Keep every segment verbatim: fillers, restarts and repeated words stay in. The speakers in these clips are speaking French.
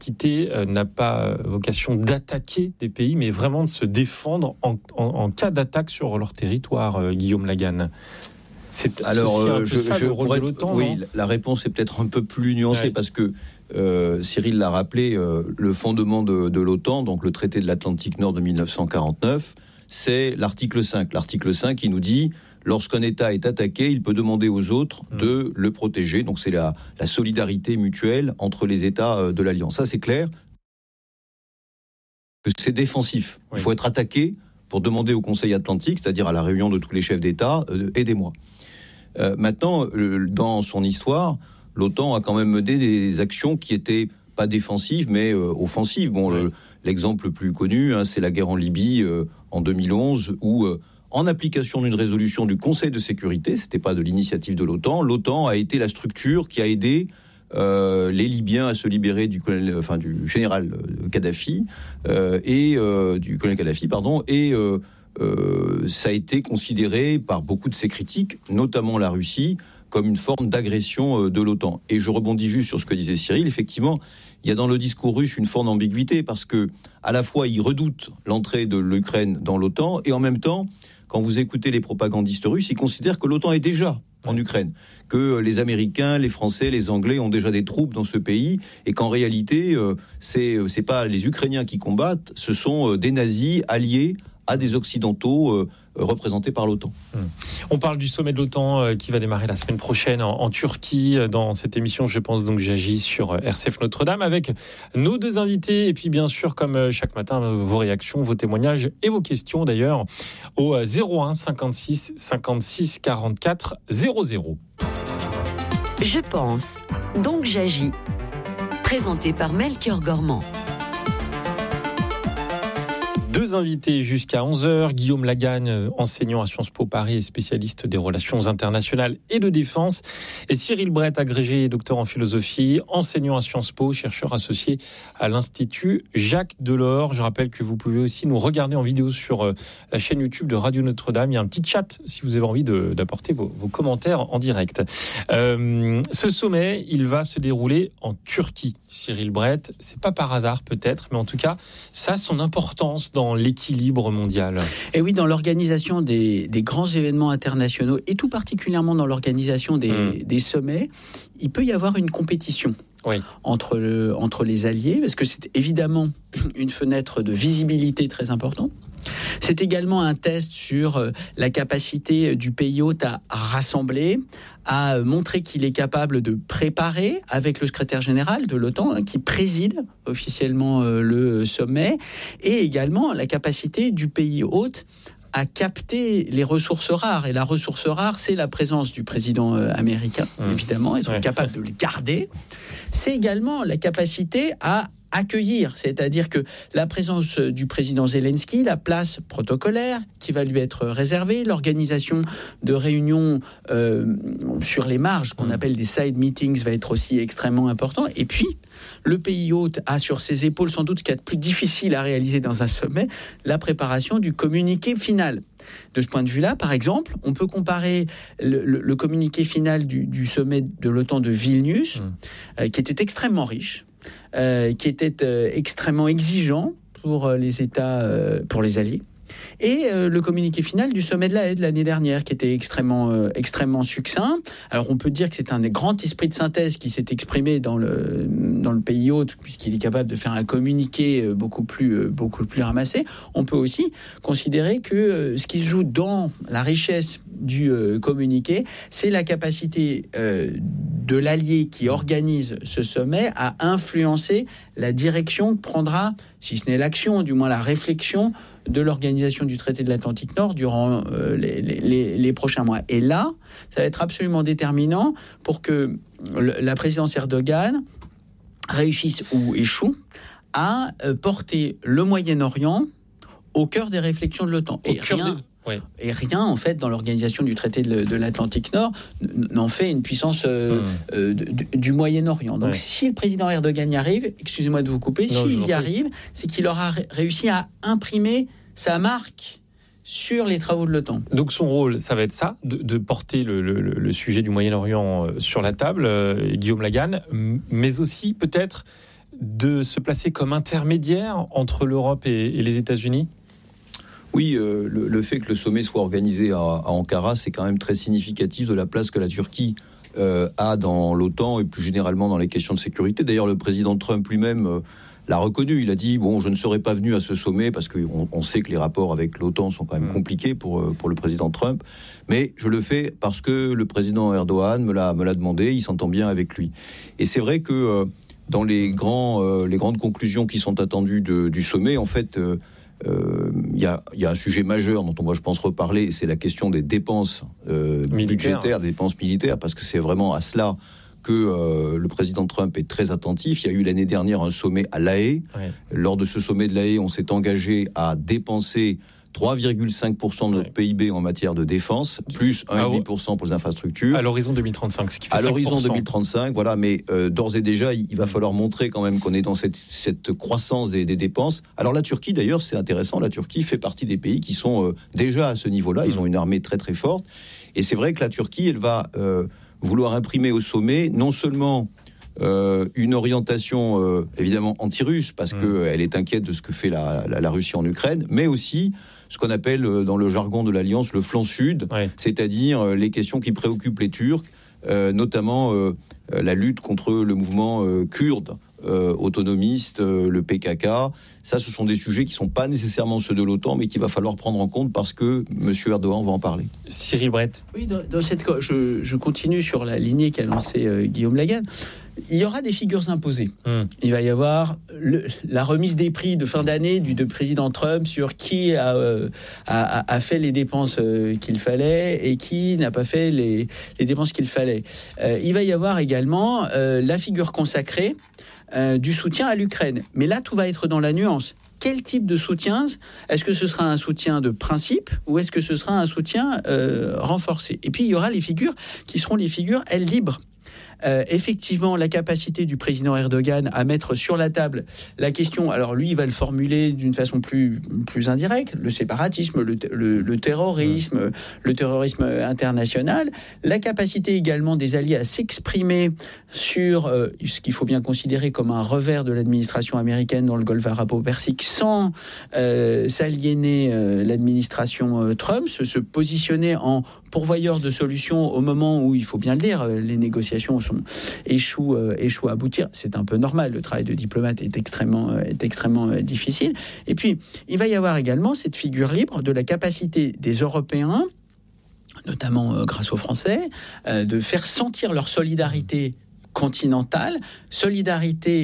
entité euh, n'a pas vocation d'attaquer des pays, mais vraiment de se défendre en, en, en cas d'attaque sur leur territoire, euh, Guillaume Laganne. C'est Alors, aussi un peu je, ça, je le rôle pourrais, de l'OTAN, oui, non ? la réponse est peut-être un peu plus nuancée, ouais. Parce que euh, Cyril l'a rappelé, euh, le fondement de, de l'OTAN, donc le traité de l'Atlantique Nord de dix-neuf cent quarante-neuf, c'est l'article cinq. L'article cinq qui nous dit, lorsqu'un État est attaqué, il peut demander aux autres mmh. de le protéger. Donc c'est la, la solidarité mutuelle entre les États de l'Alliance. Ça, c'est clair. C'est défensif. Oui. Il faut être attaqué pour demander au Conseil Atlantique, c'est-à-dire à la réunion de tous les chefs d'État, euh, aidez-moi. Euh, maintenant, euh, dans son histoire, l'OTAN a quand même mené des actions qui étaient pas défensives, mais euh, offensives. Bon, oui. le, l'exemple le plus connu, hein, c'est la guerre en Libye euh, en deux mille onze, où, euh, en application d'une résolution du Conseil de sécurité, c'était pas de l'initiative de l'OTAN, l'OTAN a été la structure qui a aidé Euh, les Libyens à se libérer du, colonel, enfin, du général Kadhafi euh, et euh, du colonel Kadhafi, pardon, et euh, euh, ça a été considéré par beaucoup de ses critiques, notamment la Russie, comme une forme d'agression de l'OTAN. Et je rebondis juste sur ce que disait Cyril. Effectivement, il y a dans le discours russe une forme d'ambiguïté parce que, à la fois, il redoute l'entrée de l'Ukraine dans l'OTAN et en même temps, quand vous écoutez les propagandistes russes, ils considèrent que l'OTAN est déjà en Ukraine, que les Américains, les Français, les Anglais ont déjà des troupes dans ce pays et qu'en réalité, euh, c'est, c'est pas les Ukrainiens qui combattent, ce sont euh, des nazis alliés à des Occidentaux euh, représentés par l'OTAN. On parle du sommet de l'OTAN euh, qui va démarrer la semaine prochaine en, en Turquie. Dans cette émission, je pense donc j'agis sur R C F Notre-Dame avec nos deux invités et puis bien sûr, comme chaque matin, vos réactions, vos témoignages et vos questions d'ailleurs au zéro un cinquante-six cinquante-six quarante-quatre zéro zéro. Je pense, donc j'agis. Présenté par Melchior Gormand. Deux invités jusqu'à onze heures. Guillaume Laganne, enseignant à Sciences Po Paris et spécialiste des relations internationales et de défense. Et Cyril Brett, agrégé et docteur en philosophie, enseignant à Sciences Po, chercheur associé à l'Institut Jacques Delors. Je rappelle que vous pouvez aussi nous regarder en vidéo sur la chaîne YouTube de Radio Notre-Dame. Il y a un petit chat si vous avez envie de, d'apporter vos, vos commentaires en direct. Euh, ce sommet, il va se dérouler en Turquie. Cyril Brett, c'est pas par hasard peut-être, mais en tout cas, ça a son importance dans dans l'équilibre mondial. Et oui, dans l'organisation des, des grands événements internationaux, et tout particulièrement dans l'organisation des, mmh. des sommets, il peut y avoir une compétition oui. entre, le, entre les alliés, parce que c'est évidemment une fenêtre de visibilité très importante. C'est également un test sur la capacité du pays hôte à rassembler, à montrer qu'il est capable de préparer avec le secrétaire général de l'OTAN, hein, qui préside officiellement euh, le sommet, et également la capacité du pays hôte à capter les ressources rares. Et la ressource rare, c'est la présence du président euh, américain, mmh. évidemment, être ouais. capable de le garder. C'est également la capacité à accueillir, c'est-à-dire que la présence du président Zelensky, la place protocolaire qui va lui être réservée, l'organisation de réunions euh, sur les marges, qu'on appelle des side meetings, va être aussi extrêmement important. Et puis, le pays hôte a sur ses épaules sans doute ce qu'il y a de plus difficile à réaliser dans un sommet, la préparation du communiqué final. De ce point de vue-là, par exemple, on peut comparer le, le, le communiqué final du, du sommet de l'OTAN de Vilnius, mmh. euh, qui était extrêmement riche, Euh, qui était euh, extrêmement exigeant pour euh, les États, euh, pour les alliés, et euh, le communiqué final du sommet de la Haye de l'année dernière, qui était extrêmement, euh, extrêmement succinct. Alors on peut dire que c'est un grand esprit de synthèse qui s'est exprimé dans le, dans le pays hôte, puisqu'il est capable de faire un communiqué beaucoup plus, euh, beaucoup plus ramassé. On peut aussi considérer que euh, ce qui se joue dans la richesse du euh, communiqué, c'est la capacité euh, de l'allié qui organise ce sommet à influencer la direction que prendra, si ce n'est l'action, du moins la réflexion de l'organisation du traité de l'Atlantique Nord durant euh, les, les, les prochains mois. Et là, ça va être absolument déterminant pour que le, la présidence Erdogan réussisse ou échoue à euh, porter le Moyen-Orient au cœur des réflexions de l'OTAN. Et rien... Des... Oui. Et rien, en fait, dans l'organisation du traité de, de l'Atlantique Nord, n'en fait une puissance euh, mmh. euh, du, du Moyen-Orient. Donc, oui. si le président Erdogan y arrive, excusez-moi de vous couper, non, s'il y arrive, c'est qu'il aura réussi à imprimer sa marque sur les travaux de l'OTAN. Donc, son rôle, ça va être ça, de, de porter le, le, le sujet du Moyen-Orient sur la table, euh, Guillaume Laganne, mais aussi, peut-être, de se placer comme intermédiaire entre l'Europe et, et les États-Unis ? Oui, euh, le, le fait que le sommet soit organisé à, à Ankara, c'est quand même très significatif de la place que la Turquie euh, a dans l'OTAN et plus généralement dans les questions de sécurité. D'ailleurs, le président Trump lui-même euh, l'a reconnu. Il a dit, bon, je ne serais pas venu à ce sommet parce qu'on on sait que les rapports avec l'OTAN sont quand même compliqués pour, pour le président Trump. Mais je le fais parce que le président Erdogan me l'a, me l'a demandé, il s'entend bien avec lui. Et c'est vrai que euh, dans les, grands, euh, les grandes conclusions qui sont attendues de, du sommet, en fait... Euh, Il euh, y, y a un sujet majeur dont on va, je pense, reparler, c'est la question des dépenses euh, budgétaires, des dépenses militaires, parce que c'est vraiment à cela que euh, le président Trump est très attentif. Il y a eu l'année dernière un sommet à La Haye. Ouais. Lors de ce sommet de La Haye, on s'est engagé à dépenser trois virgule cinq pour cent de notre ouais. P I B en matière de défense, plus un virgule cinq pour cent pour les infrastructures. À l'horizon deux mille trente-cinq, ce qui fait à l'horizon deux mille trente-cinq, voilà, mais euh, d'ores et déjà, il, il va falloir montrer quand même qu'on est dans cette, cette croissance des, des dépenses. Alors la Turquie, d'ailleurs, c'est intéressant, la Turquie fait partie des pays qui sont euh, déjà à ce niveau-là, ils ont une armée très très forte, et c'est vrai que la Turquie, elle va euh, vouloir imprimer au sommet, non seulement... Euh, une orientation euh, évidemment anti-russe parce mmh. qu'elle est inquiète de ce que fait la, la, la Russie en Ukraine, mais aussi ce qu'on appelle euh, dans le jargon de l'Alliance le flanc sud, ouais. c'est-à-dire euh, les questions qui préoccupent les Turcs, euh, notamment euh, la lutte contre le mouvement euh, kurde euh, autonomiste, euh, le P K K. Ça, ce sont des sujets qui ne sont pas nécessairement ceux de l'OTAN, mais qu'il va falloir prendre en compte parce que M. Erdogan va en parler. Cyril Brett. Oui, dans, dans cette, je, je continue sur la lignée qu'a lancée euh, Guillaume Lagarde. Il y aura des figures imposées. Mmh. Il va y avoir le, la remise des prix de fin d'année du de président Trump sur qui a, euh, a, a fait les dépenses euh, qu'il fallait et qui n'a pas fait les, les dépenses qu'il fallait. Euh, il va y avoir également euh, la figure consacrée euh, du soutien à l'Ukraine. Mais là, tout va être dans la nuance. Quel type de soutien ? Est-ce que ce sera un soutien de principe ou est-ce que ce sera un soutien euh, renforcé ? Et puis, il y aura les figures qui seront les figures, elles, libres. Euh, effectivement, la capacité du président Erdogan à mettre sur la table la question, alors lui, il va le formuler d'une façon plus, plus indirecte, le séparatisme, le, le, le terrorisme, mmh. le terrorisme international, la capacité également des alliés à s'exprimer sur euh, ce qu'il faut bien considérer comme un revers de l'administration américaine dans le Golfe arabo-persique sans euh, s'aliéner euh, l'administration euh, Trump, se, se positionner en pourvoyeur de solutions au moment où, il faut bien le dire, les négociations sont, échouent, euh, échouent à aboutir. C'est un peu normal, le travail de diplomate est extrêmement, euh, est extrêmement euh, difficile. Et puis, il va y avoir également cette figure libre de la capacité des Européens, notamment euh, grâce aux Français, euh, de faire sentir leur solidarité continentale, solidarité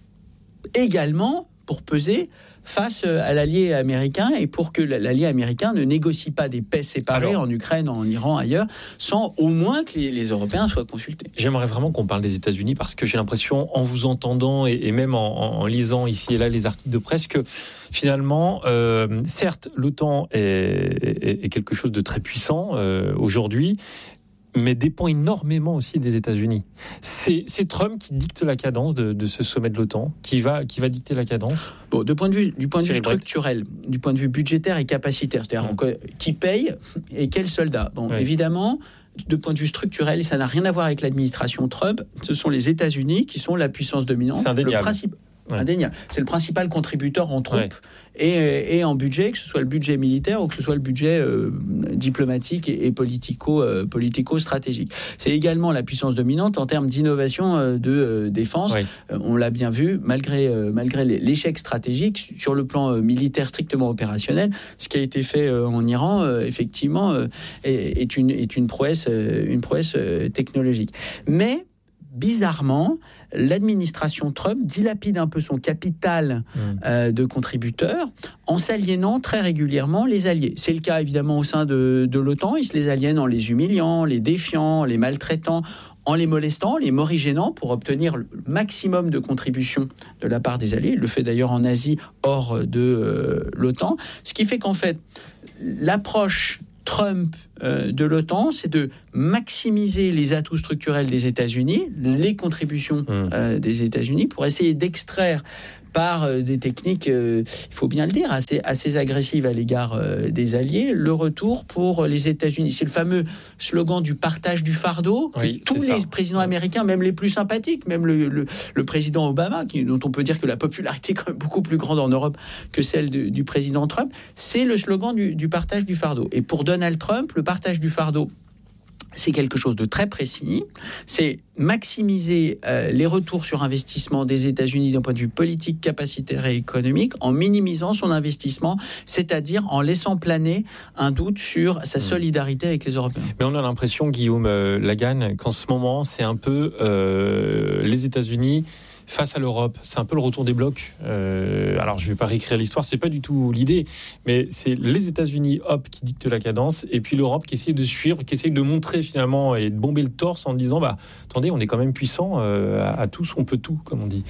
également pour peser face à l'allié américain et pour que l'allié américain ne négocie pas des paix séparées Alors, en Ukraine, en Iran, ailleurs, sans au moins que les, les Européens soient consultés. J'aimerais vraiment qu'on parle des États-Unis parce que j'ai l'impression, en vous entendant et, et même en, en lisant ici et là les articles de presse, que finalement, euh, certes, l'OTAN est, est, est quelque chose de très puissant euh, aujourd'hui, mais dépend énormément aussi des États-Unis. C'est, c'est Trump qui dicte la cadence de, de ce sommet de l'OTAN, qui va, qui va dicter la cadence. Bon, de point de vue, du point de vue structurel, du point de vue budgétaire et capacitaire, c'est-à-dire mmh. qui paye et quels soldats. Bon, oui. Évidemment, de point de vue structurel, ça n'a rien à voir avec l'administration Trump. Ce sont les États-Unis qui sont la puissance dominante. C'est indéniable. Le principe, ouais. indéniable. C'est le principal contributeur en troupes. Ouais. Et, et en budget, que ce soit le budget militaire ou que ce soit le budget euh, diplomatique et, et politico, euh, politico-stratégique. C'est également la puissance dominante en termes d'innovation euh, de euh, défense. Oui. Euh, on l'a bien vu, malgré, euh, malgré l'échec stratégique, sur le plan euh, militaire strictement opérationnel, ce qui a été fait euh, en Iran, euh, effectivement, euh, est, est, une, est une prouesse, euh, une prouesse euh, technologique. Mais bizarrement, l'administration Trump dilapide un peu son capital mmh. euh, de contributeurs en s'aliénant très régulièrement les alliés. C'est le cas évidemment au sein de, de l'OTAN. Ils se les aliènent en les humiliant, les défiant, les maltraitant, en les molestant, les morigénant pour obtenir le maximum de contributions de la part des alliés. Il le fait d'ailleurs en Asie hors de euh, l'OTAN. Ce qui fait qu'en fait, l'approche Trump euh, de l'OTAN, c'est de maximiser les atouts structurels des États-Unis, les contributions euh, des États-Unis, pour essayer d'extraire par euh, des techniques, euh, il faut bien le dire, assez, assez agressives à l'égard euh, des alliés. Le retour pour les États-Unis, c'est le fameux slogan du partage du fardeau que oui, tous les ça. présidents américains, même les plus sympathiques, même le, le, le président Obama, qui, dont on peut dire que la popularité est quand même beaucoup plus grande en Europe que celle de, du président Trump, c'est le slogan du, du partage du fardeau. Et pour Donald Trump, le partage du fardeau, c'est quelque chose de très précis. C'est maximiser euh, les retours sur investissement des États-Unis d'un point de vue politique, capacitaire et économique en minimisant son investissement, c'est-à-dire en laissant planer un doute sur sa solidarité avec les Européens. Mais on a l'impression, Guillaume euh, Lagan, qu'en ce moment, c'est un peu euh, les États-Unis face à l'Europe. C'est un peu le retour des blocs. Euh, alors, je ne vais pas réécrire l'histoire, c'est pas du tout l'idée, mais c'est les États-Unis, hop, qui dictent la cadence, et puis l'Europe qui essaie de suivre, qui essaie de montrer finalement et de bomber le torse en disant, bah, attendez, on est quand même puissant, euh, à, à tous, on peut tout, comme on dit.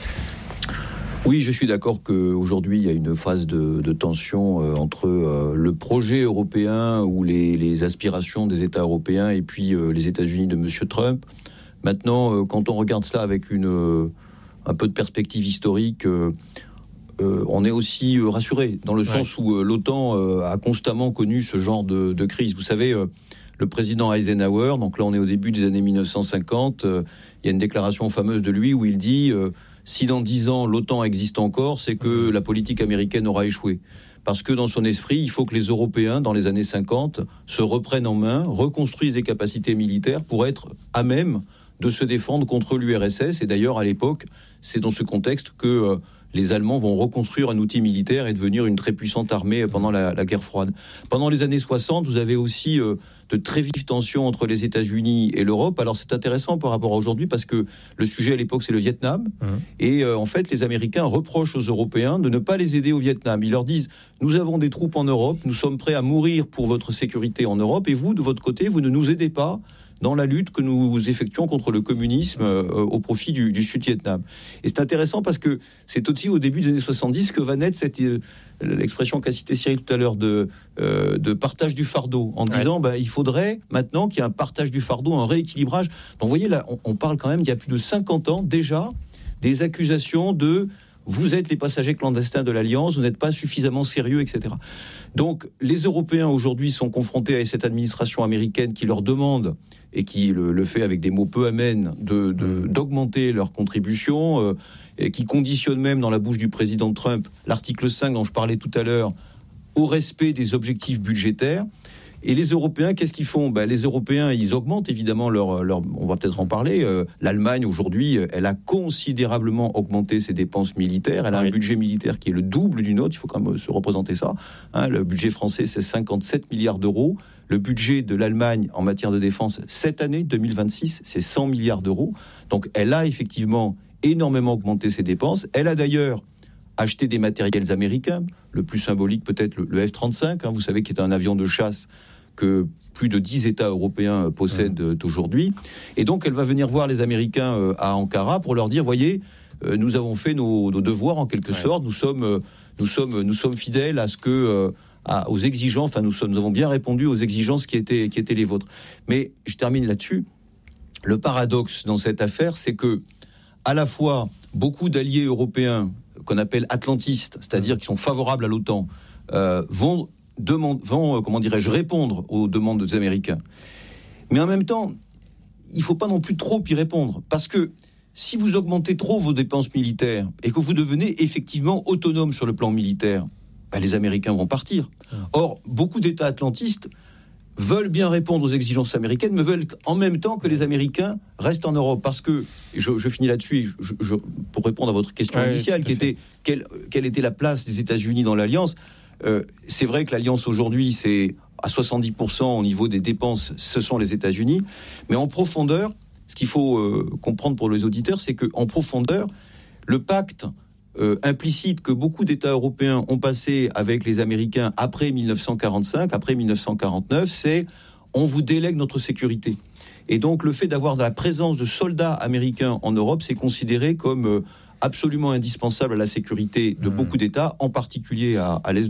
Oui, je suis d'accord qu'aujourd'hui, il y a une phase de, de tension euh, entre euh, le projet européen ou les, les aspirations des États européens et puis euh, les États-Unis de M. Trump. Maintenant, euh, quand on regarde cela avec une... Euh, un peu de perspective historique, euh, euh, on est aussi euh, rassuré, dans le sens ouais. où euh, l'OTAN euh, a constamment connu ce genre de, de crise. Vous savez, euh, le président Eisenhower, donc là on est au début des années mille neuf cent cinquante, euh, il y a une déclaration fameuse de lui où il dit euh, « Si dans dix ans l'OTAN existe encore, c'est que la politique américaine aura échoué ». Parce que dans son esprit, il faut que les Européens, dans les années cinquante, se reprennent en main, reconstruisent des capacités militaires pour être à même de se défendre contre l'U R S S. Et d'ailleurs, à l'époque, c'est dans ce contexte que euh, les Allemands vont reconstruire un outil militaire et devenir une très puissante armée pendant la, la guerre froide. Pendant les années soixante, vous avez aussi euh, de très vives tensions entre les États-Unis et l'Europe. Alors c'est intéressant par rapport à aujourd'hui parce que le sujet à l'époque, c'est le Vietnam. Mmh. Et euh, en fait, les Américains reprochent aux Européens de ne pas les aider au Vietnam. Ils leur disent, nous avons des troupes en Europe, nous sommes prêts à mourir pour votre sécurité en Europe, et vous, de votre côté, vous ne nous aidez pas dans la lutte que nous effectuons contre le communisme euh, au profit du, du Sud-Vietnam. Et c'est intéressant parce que c'est aussi au début des années soixante-dix que va naître cette, euh, l'expression qu'a citée Cyril tout à l'heure de, euh, de partage du fardeau, en disant ouais. bah, il faudrait maintenant qu'il y ait un partage du fardeau, un rééquilibrage. Donc vous voyez là, on, on parle quand même d'il y a plus de cinquante ans déjà des accusations de vous êtes les passagers clandestins de l'Alliance, vous n'êtes pas suffisamment sérieux, et cetera. Donc, les Européens aujourd'hui sont confrontés à cette administration américaine qui leur demande, et qui le, le fait avec des mots peu amènes, de, de, d'augmenter leurs contributions, euh, et qui conditionne même dans la bouche du président Trump l'article cinq dont je parlais tout à l'heure au respect des objectifs budgétaires. Et les Européens, qu'est-ce qu'ils font ? Ben, les Européens, ils augmentent évidemment leur, leur... On va peut-être en parler. Euh, L'Allemagne, aujourd'hui, elle a considérablement augmenté ses dépenses militaires. Elle a oui. un budget militaire qui est le double du nôtre. Il faut quand même se représenter ça. Hein, le budget français, c'est cinquante-sept milliards d'euros. Le budget de l'Allemagne en matière de défense, cette année, deux mille vingt-six, c'est cent milliards d'euros. Donc, elle a effectivement énormément augmenté ses dépenses. Elle a d'ailleurs acheté des matériels américains. Le plus symbolique, peut-être, le, le F trente-cinq, hein, vous savez, qui est un avion de chasse que plus de dix États européens possèdent mmh. aujourd'hui. Et donc, elle va venir voir les Américains euh, à Ankara pour leur dire, voyez, euh, nous avons fait nos, nos devoirs en quelque ouais. sorte, nous sommes, euh, nous, sommes, nous sommes fidèles à ce que, euh, à, aux exigences, enfin, nous, sommes, nous avons bien répondu aux exigences qui étaient, qui étaient les vôtres. Mais je termine là-dessus. Le paradoxe dans cette affaire, c'est que, à la fois, beaucoup d'alliés européens qu'on appelle atlantistes, c'est-à-dire mmh. qui sont favorables à l'OTAN, euh, vont Demande, vont, comment dirais-je, répondre aux demandes des Américains. Mais en même temps, il ne faut pas non plus trop y répondre. Parce que si vous augmentez trop vos dépenses militaires et que vous devenez effectivement autonome sur le plan militaire, ben les Américains vont partir. Or, beaucoup d'États atlantistes veulent bien répondre aux exigences américaines, mais veulent en même temps que les Américains restent en Europe. Parce que, je, je finis là-dessus, je, je, pour répondre à votre question ouais, initiale, qui était quelle, quelle était la place des États-Unis dans l'Alliance. Euh, c'est vrai que l'Alliance aujourd'hui, c'est à soixante-dix pour cent au niveau des dépenses, ce sont les États-Unis. Mais en profondeur, ce qu'il faut euh, comprendre pour les auditeurs, c'est qu'en profondeur, le pacte euh, implicite que beaucoup d'États européens ont passé avec les Américains après mille neuf cent quarante-cinq, après mille neuf cent quarante-neuf, c'est on vous délègue notre sécurité. Et donc le fait d'avoir de la présence de soldats américains en Europe, c'est considéré comme euh, absolument indispensable à la sécurité de beaucoup d'États, en particulier à, à l'est de l'Europe.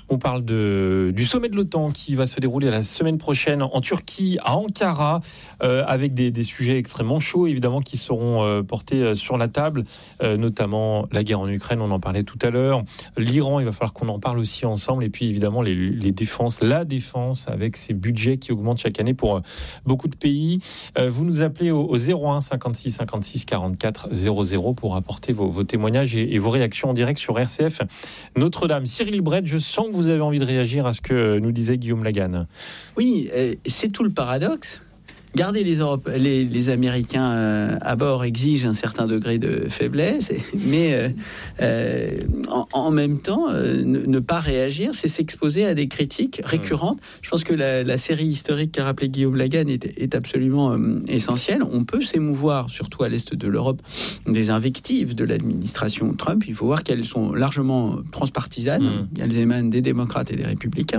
On parle de, du sommet de l'OTAN qui va se dérouler la semaine prochaine en Turquie, à Ankara, euh, avec des, des sujets extrêmement chauds, évidemment, qui seront euh, portés sur la table, euh, notamment la guerre en Ukraine, on en parlait tout à l'heure. L'Iran, il va falloir qu'on en parle aussi ensemble. Et puis, évidemment, les, les défenses, la défense, avec ces budgets qui augmentent chaque année pour euh, beaucoup de pays. Euh, vous nous appelez au, au zéro un cinquante-six cinquante-six quarante-quatre zéro zéro pour apporter vos, vos témoignages et, et vos réactions en direct sur R C F Notre-Dame. Cyril Brett, je sens que vous avez envie de réagir à ce que nous disait Guillaume Laganne. Oui, c'est tout le paradoxe. Garder les, Europe, les, les Américains euh, à bord exige un certain degré de faiblesse, mais euh, euh, en, en même temps, euh, ne, ne pas réagir, c'est s'exposer à des critiques récurrentes. Je pense que la, la série historique qu'a rappelé Guillaume Laganne est, est absolument euh, essentielle. On peut s'émouvoir, surtout à l'est de l'Europe, des invectives de l'administration Trump. Il faut voir qu'elles sont largement transpartisanes. Mmh. Elles émanent des démocrates et des républicains.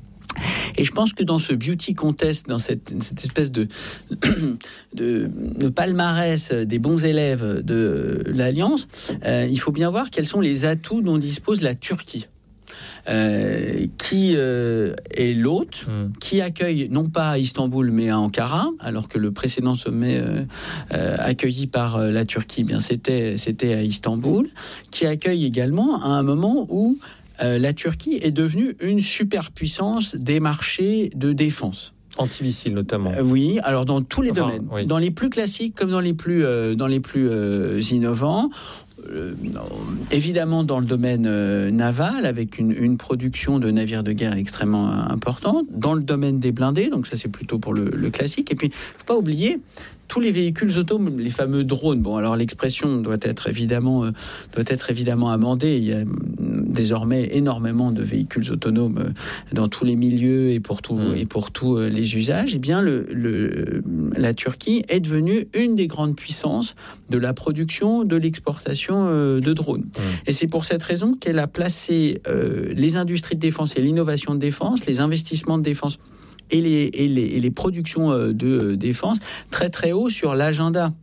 Et je pense que dans ce beauty contest, dans cette, cette espèce de, de, de palmarès des bons élèves de l'Alliance, euh, il faut bien voir quels sont les atouts dont dispose la Turquie. Euh, qui euh, est l'hôte, mmh. qui accueille non pas à Istanbul mais à Ankara, alors que le précédent sommet euh, euh, accueilli par euh, la Turquie, bien c'était c'était à Istanbul, qui accueille également à un moment où Euh, la Turquie est devenue une superpuissance des marchés de défense. Antimissile notamment. Euh, oui, alors dans tous les enfin, domaines, oui. Dans les plus classiques comme dans les plus, euh, dans les plus euh, innovants. Euh, évidemment dans le domaine euh, naval avec une, une production de navires de guerre extrêmement importante, dans le domaine des blindés, donc ça c'est plutôt pour le, le classique, et puis faut pas oublier tous les véhicules autonomes, les fameux drones. Bon, alors l'expression doit être évidemment euh, doit être évidemment amendée. Il y a désormais énormément de véhicules autonomes euh, dans tous les milieux et pour tout mmh. et pour tous euh, les usages. Eh bien, le, le la Turquie est devenue une des grandes puissances de la production, de l'exportation euh, de drones. Mmh. Et c'est pour cette raison qu'elle a placé euh, les industries de défense et l'innovation de défense, les investissements de défense et les, et les, et les productions de défense très très haut sur l'agenda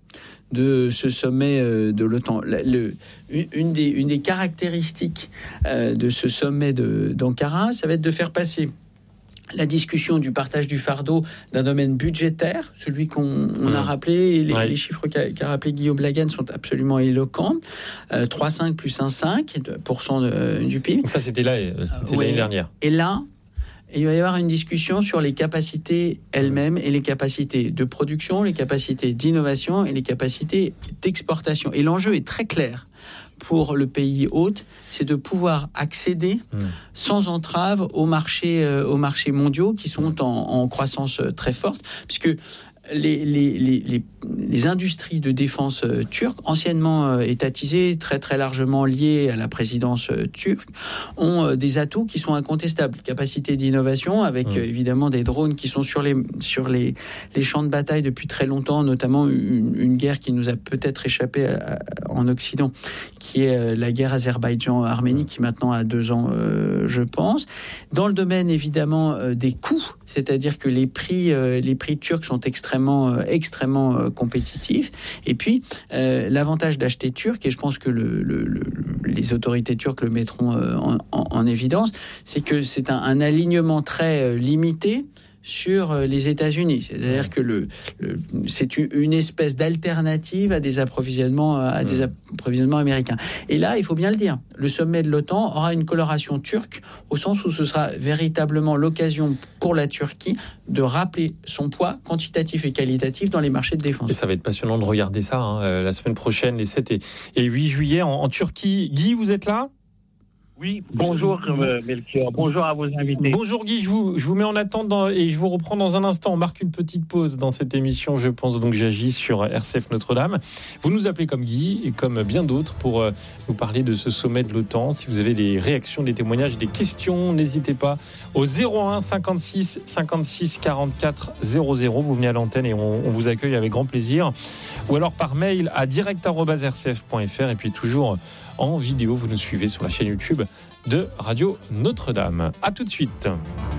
de ce sommet de l'OTAN. Le, une, des, une des caractéristiques de ce sommet de, d'Ankara, ça va être de faire passer la discussion du partage du fardeau d'un domaine budgétaire, celui qu'on on a rappelé, et les, ouais. les chiffres qu'a, qu'a rappelé Guillaume Laganne sont absolument éloquents. Euh, trois virgule cinq plus un virgule cinq pour cent de, du P I B. Donc ça, c'était, là, c'était ouais. l'année dernière. Et là, il va y avoir une discussion sur les capacités elles-mêmes et les capacités de production, les capacités d'innovation et les capacités d'exportation. Et l'enjeu est très clair pour le pays hôte, c'est de pouvoir accéder mmh. sans entrave aux marchés, euh, aux marchés mondiaux qui sont en, en croissance très forte, puisque Les, les, les, les, les industries de défense euh, turques, anciennement euh, étatisées, très très largement liées à la présidence euh, turque, ont euh, des atouts qui sont incontestables. Capacité d'innovation, avec mmh. euh, évidemment des drones qui sont sur les, sur les, les champs de bataille depuis très longtemps, notamment une, une guerre qui nous a peut-être échappé à, à, en Occident, qui est euh, la guerre Azerbaïdjan-Arménie, mmh. qui maintenant a deux ans, euh, je pense. Dans le domaine évidemment euh, des coûts, c'est-à-dire que les prix, euh, les prix turcs sont extrêmement extrêmement euh, compétitif. Et puis euh, l'avantage d'acheter turc, et je pense que le, le, le, les autorités turques le mettront euh, en, en, en évidence, c'est que c'est un, un alignement très euh, limité sur les États-Unis. C'est-à-dire que le, le, c'est une espèce d'alternative à des approvisionnements, à des approvisionnements américains. Et là, il faut bien le dire, le sommet de l'OTAN aura une coloration turque au sens où ce sera véritablement l'occasion pour la Turquie de rappeler son poids quantitatif et qualitatif dans les marchés de défense. Et ça va être passionnant de regarder ça hein, la semaine prochaine, les sept et huit juillet en, en Turquie. Guy, vous êtes là ? Oui, bonjour euh, Melchior, bonjour à vos invités. Bonjour Guy, je vous, je vous mets en attente dans, et je vous reprends dans un instant. On marque une petite pause dans cette émission, je pense donc j'agis sur R C F Notre-Dame. Vous nous appelez comme Guy et comme bien d'autres pour euh, nous parler de ce sommet de l'OTAN. Si vous avez des réactions, des témoignages, des questions, n'hésitez pas au zéro un cinquante-six cinquante-six quarante-quatre zéro zéro. Vous venez à l'antenne et on, on vous accueille avec grand plaisir. Ou alors par mail à direct arobase r c f point f r et puis toujours en vidéo, vous nous suivez sur la chaîne YouTube de Radio Notre-Dame. À tout de suite.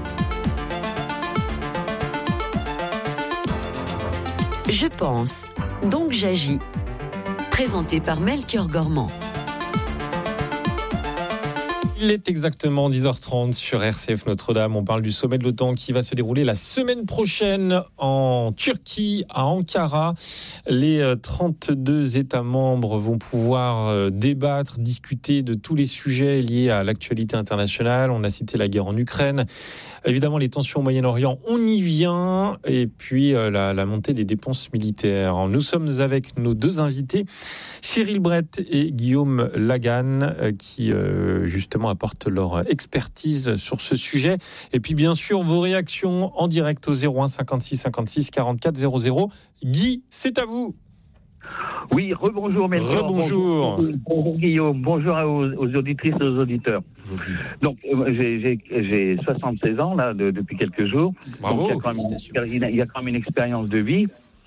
Je pense, donc j'agis. Présenté par Melchior Gormand. Il est exactement dix heures trente sur R C F Notre-Dame. On parle du sommet de l'OTAN qui va se dérouler la semaine prochaine en Turquie, à Ankara. Les trente-deux États membres vont pouvoir débattre, discuter de tous les sujets liés à l'actualité internationale. On a cité la guerre en Ukraine. Évidemment, les tensions au Moyen-Orient, on y vient. Et puis, euh, la, la montée des dépenses militaires. Nous sommes avec nos deux invités, Cyril Brett et Guillaume Lagan, euh, qui, euh, justement, apportent leur expertise sur ce sujet. Et puis, bien sûr, vos réactions en direct au zéro un cinquante-six cinquante-six quarante-quatre zéro zéro. Guy, c'est à vous. Oui, rebonjour Melchior. Rebonjour. Bonjour, bonjour Guillaume, bonjour aux, aux auditrices et aux auditeurs. Donc euh, j'ai, j'ai, j'ai soixante-seize ans là de, depuis quelques jours. Bravo. Donc, il, y a quand même, il y a quand même une expérience de vie.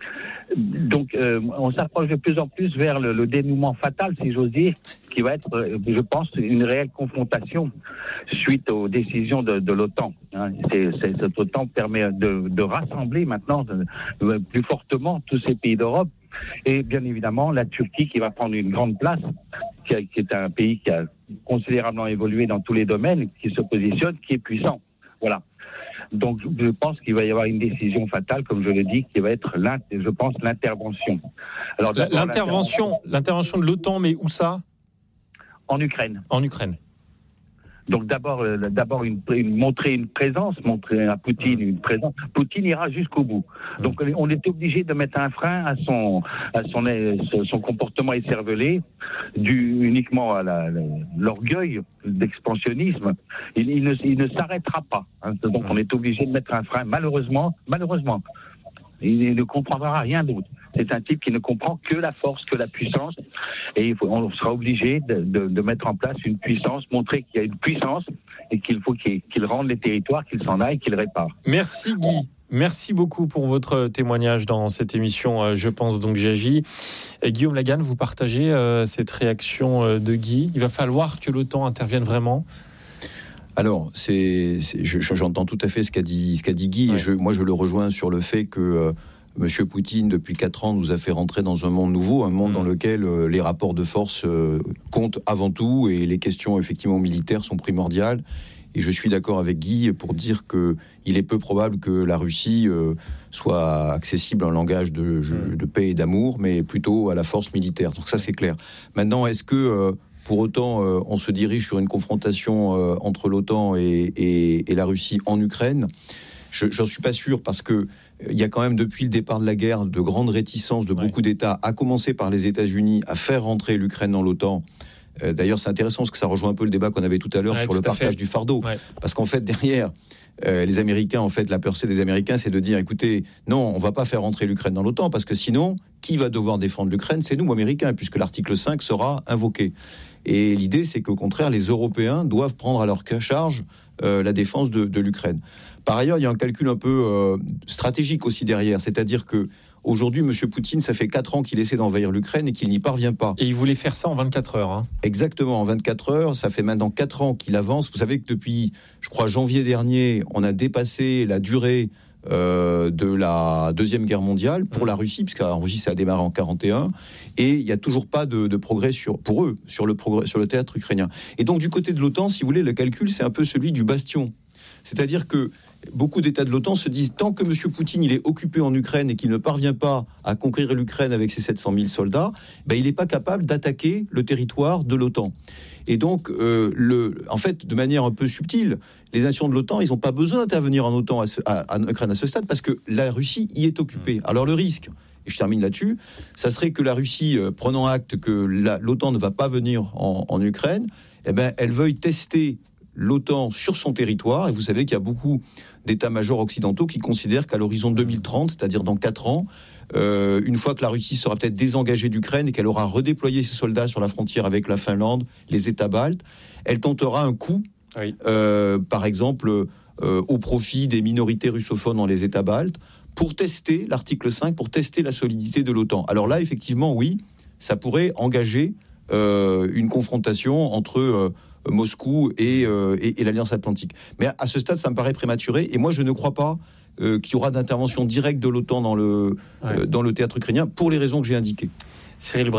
Donc euh, on s'approche de plus en plus vers le, le dénouement fatal, si j'ose dire, qui va être, je pense, une réelle confrontation suite aux décisions de, de l'OTAN. Hein. C'est, c'est, cette OTAN permet de, de rassembler maintenant de, de, plus fortement tous ces pays d'Europe. Et bien évidemment, la Turquie qui va prendre une grande place, qui, a, qui est un pays qui a considérablement évolué dans tous les domaines, qui se positionne, qui est puissant. Voilà. Donc, je pense qu'il va y avoir une décision fatale, comme je le dis, qui va être, je pense, l'intervention. Alors, l'intervention, l'intervention, l'intervention de l'OTAN, mais où ça ? En Ukraine. En Ukraine. Donc d'abord, euh, d'abord une, une, montrer une présence, montrer à Poutine une présence. Poutine ira jusqu'au bout. Donc on est obligé de mettre un frein à son, à son, son comportement écervelé, dû uniquement à la, la, l'orgueil d'expansionnisme. Il, il, ne, il ne s'arrêtera pas. Hein. Donc on est obligé de mettre un frein. Malheureusement, malheureusement, il ne comprendra rien d'autre. C'est un type qui ne comprend que la force, que la puissance. Et il faut, on sera obligé de, de, de mettre en place une puissance, montrer qu'il y a une puissance et qu'il faut qu'il, qu'il rende les territoires, qu'il s'en aille, qu'il répare. Merci Guy. Merci beaucoup pour votre témoignage dans cette émission. Je pense donc j'agis. Et Guillaume Lagan, vous partagez euh, cette réaction de Guy. Il va falloir que l'OTAN intervienne vraiment. Alors, c'est, c'est, je, j'entends tout à fait ce qu'a dit, ce qu'a dit Guy. Ouais. Et je, moi, je le rejoins sur le fait que euh, Monsieur Poutine, depuis quatre ans, nous a fait rentrer dans un monde nouveau, un monde mmh. dans lequel euh, les rapports de force euh, comptent avant tout et les questions effectivement militaires sont primordiales. Et je suis d'accord avec Guy pour dire que il est peu probable que la Russie euh, soit accessible à un langage de, mmh. de paix et d'amour, mais plutôt à la force militaire. Donc ça, c'est clair. Maintenant, est-ce que euh, pour autant, euh, on se dirige sur une confrontation euh, entre l'OTAN et, et, et la Russie en Ukraine ? Je n'en suis pas sûr, parce que il y a quand même, depuis le départ de la guerre, de grandes réticences de ouais. beaucoup d'États, à commencer par les États-Unis, à faire rentrer l'Ukraine dans l'OTAN. Euh, d'ailleurs, c'est intéressant, parce que ça rejoint un peu le débat qu'on avait tout à l'heure ouais, sur le partage fait. du fardeau. Ouais. Parce qu'en fait, derrière, euh, les Américains, en fait, la pensée des Américains, c'est de dire, écoutez, non, on ne va pas faire rentrer l'Ukraine dans l'OTAN, parce que sinon, qui va devoir défendre l'Ukraine ? C'est nous, Américains, puisque l'article cinq sera invoqué. Et l'idée, c'est qu'au contraire, les Européens doivent prendre à leur charge euh, la défense de, de l'Ukraine. Par ailleurs, il y a un calcul un peu euh, stratégique aussi derrière, c'est-à-dire que aujourd'hui, M. Poutine, ça fait quatre ans qu'il essaie d'envahir l'Ukraine et qu'il n'y parvient pas. Et il voulait faire ça en vingt-quatre heures. Hein. Exactement, en vingt-quatre heures. Ça fait maintenant quatre ans qu'il avance. Vous savez que depuis, je crois, janvier dernier, on a dépassé la durée euh, de la Deuxième Guerre mondiale pour la Russie, puisqu'en Russie, ça a démarré en quarante et un. Et il n'y a toujours pas de, de progrès sur, pour eux sur le, progrès, sur le théâtre ukrainien. Et donc, du côté de l'OTAN, si vous voulez, le calcul, c'est un peu celui du bastion. C'est-à-dire que beaucoup d'États de l'OTAN se disent, tant que M. Poutine il est occupé en Ukraine et qu'il ne parvient pas à conquérir l'Ukraine avec ses sept cent mille soldats, ben, il n'est pas capable d'attaquer le territoire de l'OTAN. Et donc, euh, le, en fait, de manière un peu subtile, les nations de l'OTAN, ils n'ont pas besoin d'intervenir en OTAN à, ce, à, à Ukraine à ce stade, parce que la Russie y est occupée. Alors le risque, et je termine là-dessus, ça serait que la Russie, euh, prenant acte que la, l'OTAN ne va pas venir en, en Ukraine, eh ben, elle veuille tester l'OTAN sur son territoire. Et vous savez qu'il y a beaucoup d'états-majors occidentaux qui considèrent qu'à l'horizon deux mille trente, c'est-à-dire dans quatre ans, euh, une fois que la Russie sera peut-être désengagée d'Ukraine et qu'elle aura redéployé ses soldats sur la frontière avec la Finlande, les États baltes, elle tentera un coup, oui. euh, par exemple, euh, au profit des minorités russophones dans les États baltes, pour tester l'article cinq, pour tester la solidité de l'OTAN. Alors là, effectivement, oui, ça pourrait engager euh, une confrontation entre euh, Moscou et, euh, et, et l'Alliance Atlantique. Mais à, à ce stade, ça me paraît prématuré, et moi, je ne crois pas euh, qu'il y aura d'intervention directe de l'OTAN dans le, ouais. euh, dans le théâtre ukrainien, pour les raisons que j'ai indiquées. Cyril Brett,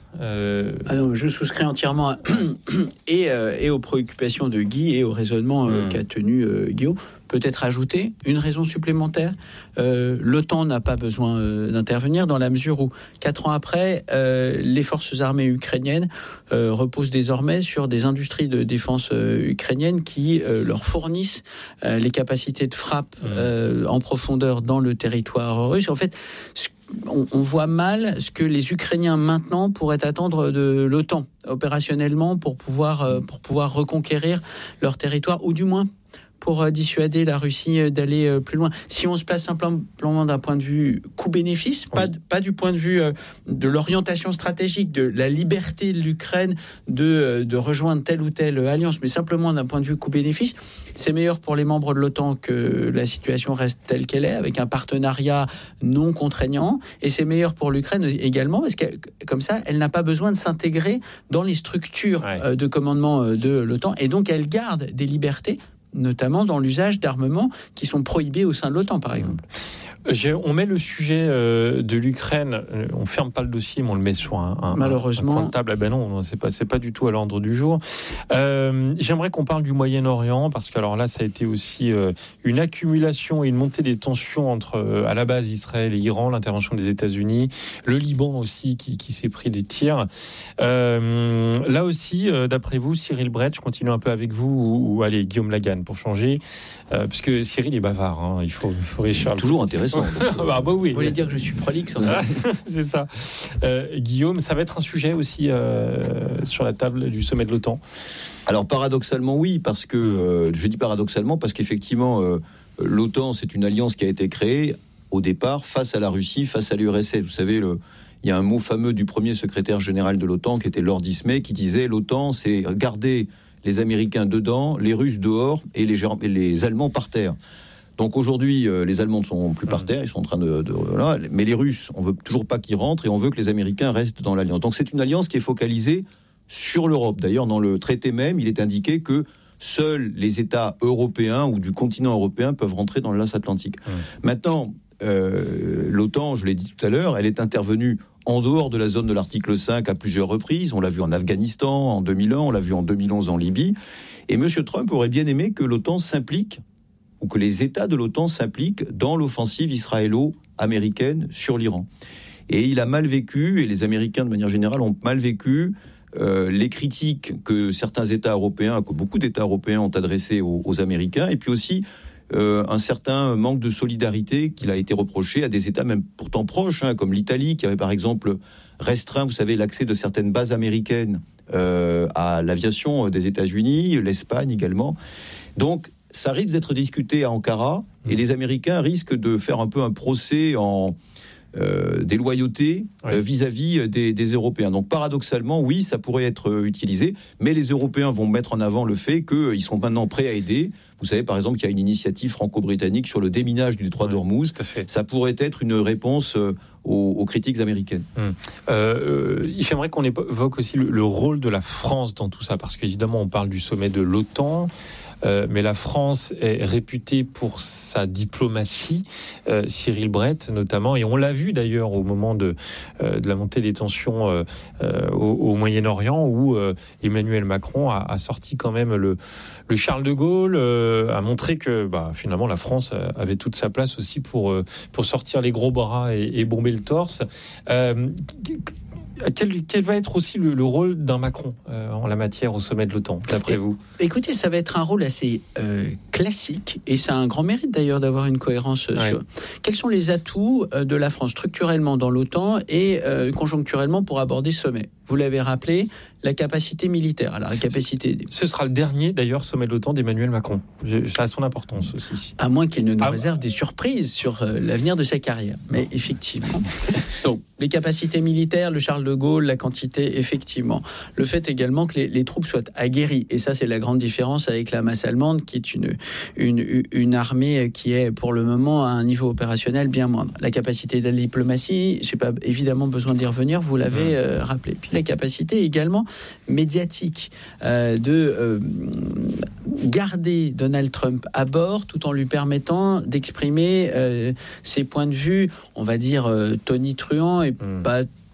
Euh... Ah non, je souscris entièrement à... et, euh, et aux préoccupations de Guy et au raisonnement euh, mmh. qu'a tenu euh, Guillaume. Peut-être ajouter une raison supplémentaire. Euh, L'OTAN n'a pas besoin euh, d'intervenir dans la mesure où, quatre ans après, euh, les forces armées ukrainiennes euh, reposent désormais sur des industries de défense euh, ukrainiennes qui euh, leur fournissent euh, les capacités de frappe euh, en profondeur dans le territoire russe. En fait, on, on voit mal ce que les Ukrainiens maintenant pourraient attendre de l'OTAN opérationnellement pour pouvoir, euh, pour pouvoir reconquérir leur territoire, ou du moins pour dissuader la Russie d'aller plus loin. Si on se place simplement d'un point de vue coût-bénéfice, oui. pas, pas du point de vue de l'orientation stratégique, de la liberté de l'Ukraine de, de rejoindre telle ou telle alliance, mais simplement d'un point de vue coût-bénéfice, c'est meilleur pour les membres de l'OTAN que la situation reste telle qu'elle est, avec un partenariat non contraignant, et c'est meilleur pour l'Ukraine également, parce que comme ça, elle n'a pas besoin de s'intégrer dans les structures ouais. de commandement de l'OTAN, et donc elle garde des libertés, notamment dans l'usage d'armements qui sont prohibés au sein de l'OTAN, par exemple. J'ai, on met le sujet euh, de l'Ukraine, on ferme pas le dossier, mais on le met sur un, un, Malheureusement. un point de table. Ah ben non, c'est pas, c'est pas du tout à l'ordre du jour. Euh, j'aimerais qu'on parle du Moyen-Orient, parce que alors là, ça a été aussi euh, une accumulation et une montée des tensions entre, euh, à la base, Israël et Iran, l'intervention des États-Unis, le Liban aussi qui, qui s'est pris des tirs. Euh, là aussi, euh, d'après vous, Cyril Brett, je continue un peu avec vous, ou, ou allez, Guillaume Lagan pour changer, euh, parce que Cyril est bavard, hein, il faut, il faut Richard. Toujours intéressant. Ah bah oui. Vous voulez dire que je suis prolixe en fait. C'est ça. Euh, Guillaume, ça va être un sujet aussi euh, sur la table du sommet de l'OTAN. Alors paradoxalement oui, parce que euh, je dis paradoxalement parce qu'effectivement euh, l'OTAN c'est une alliance qui a été créée au départ face à la Russie, face à l'U R S S. Vous savez, le, il y a un mot fameux du premier secrétaire général de l'OTAN qui était Lord Ismay, qui disait l'OTAN c'est garder les Américains dedans, les Russes dehors et les, et les Allemands par terre. Donc aujourd'hui, euh, les Allemands ne sont plus par terre, ils sont en train de, de voilà, mais les Russes, on veut toujours pas qu'ils rentrent et on veut que les Américains restent dans l'alliance. Donc c'est une alliance qui est focalisée sur l'Europe. D'ailleurs, dans le traité même, il est indiqué que seuls les États européens ou du continent européen peuvent rentrer dans l'Alliance Atlantique. Mmh. Maintenant, euh, l'OTAN, je l'ai dit tout à l'heure, elle est intervenue en dehors de la zone de l'article cinq à plusieurs reprises. On l'a vu en Afghanistan en deux mille un, on l'a vu en deux mille onze en Libye. Et M. Trump aurait bien aimé que l'OTAN s'implique ou que les États de l'OTAN s'impliquent dans l'offensive israélo-américaine sur l'Iran. Et il a mal vécu, et les Américains de manière générale ont mal vécu, euh, les critiques que certains États européens, que beaucoup d'États européens ont adressées aux, aux Américains, et puis aussi euh, un certain manque de solidarité qu'il a été reproché à des États même pourtant proches, hein, comme l'Italie, qui avait par exemple restreint, vous savez, l'accès de certaines bases américaines euh, à l'aviation des États-Unis, l'Espagne également. Donc, ça risque d'être discuté à Ankara et les Américains risquent de faire un peu un procès en euh, déloyauté ouais. euh, vis-à-vis des, des Européens. Donc paradoxalement, oui, ça pourrait être euh, utilisé, mais les Européens vont mettre en avant le fait qu'ils sont maintenant prêts à aider. Vous savez, par exemple, qu'il y a une initiative franco-britannique sur le déminage du détroit ouais, d'Ormuz. Ça pourrait être une réponse euh, aux, aux critiques américaines. Hum. Euh, j'aimerais qu'on évoque aussi le, le rôle de la France dans tout ça, parce qu'évidemment, on parle du sommet de l'OTAN. Euh, mais la France est réputée pour sa diplomatie, euh, Cyril Brett notamment, et on l'a vu d'ailleurs au moment de, euh, de la montée des tensions euh, euh, au, au Moyen-Orient, où euh, Emmanuel Macron a, a sorti quand même le, le Charles de Gaulle, euh, a montré que bah, finalement la France avait toute sa place aussi pour, euh, pour sortir les gros bras et, et bomber le torse. Euh, Quel, quel va être aussi le, le rôle d'un Macron euh, en la matière au sommet de l'OTAN, d'après vous ? Écoutez, ça va être un rôle assez euh, classique, et ça a un grand mérite d'ailleurs d'avoir une cohérence. Euh, ouais. sur... Quels sont les atouts euh, de la France structurellement dans l'OTAN et euh, conjoncturellement pour aborder ce sommet ? Vous l'avez rappelé, la capacité militaire. Alors, la capacité... Ce sera le dernier, d'ailleurs, sommet de l'OTAN d'Emmanuel Macron. Ça a son importance aussi. À moins qu'il ne nous ah, réserve des surprises sur euh, l'avenir de sa carrière. Mais effectivement. Donc, les capacités militaires, le Charles de Gaulle, la quantité, effectivement. Le fait également que les, les troupes soient aguerries. Et ça, c'est la grande différence avec la masse allemande, qui est une, une, une armée qui est, pour le moment, à un niveau opérationnel bien moindre. La capacité de la diplomatie, je n'ai pas évidemment besoin d'y revenir, vous l'avez euh, rappelé. Puis la capacité également médiatique euh, de euh, garder Donald Trump à bord tout en lui permettant d'exprimer euh, ses points de vue, on va dire euh, tonitruants et mmh. pas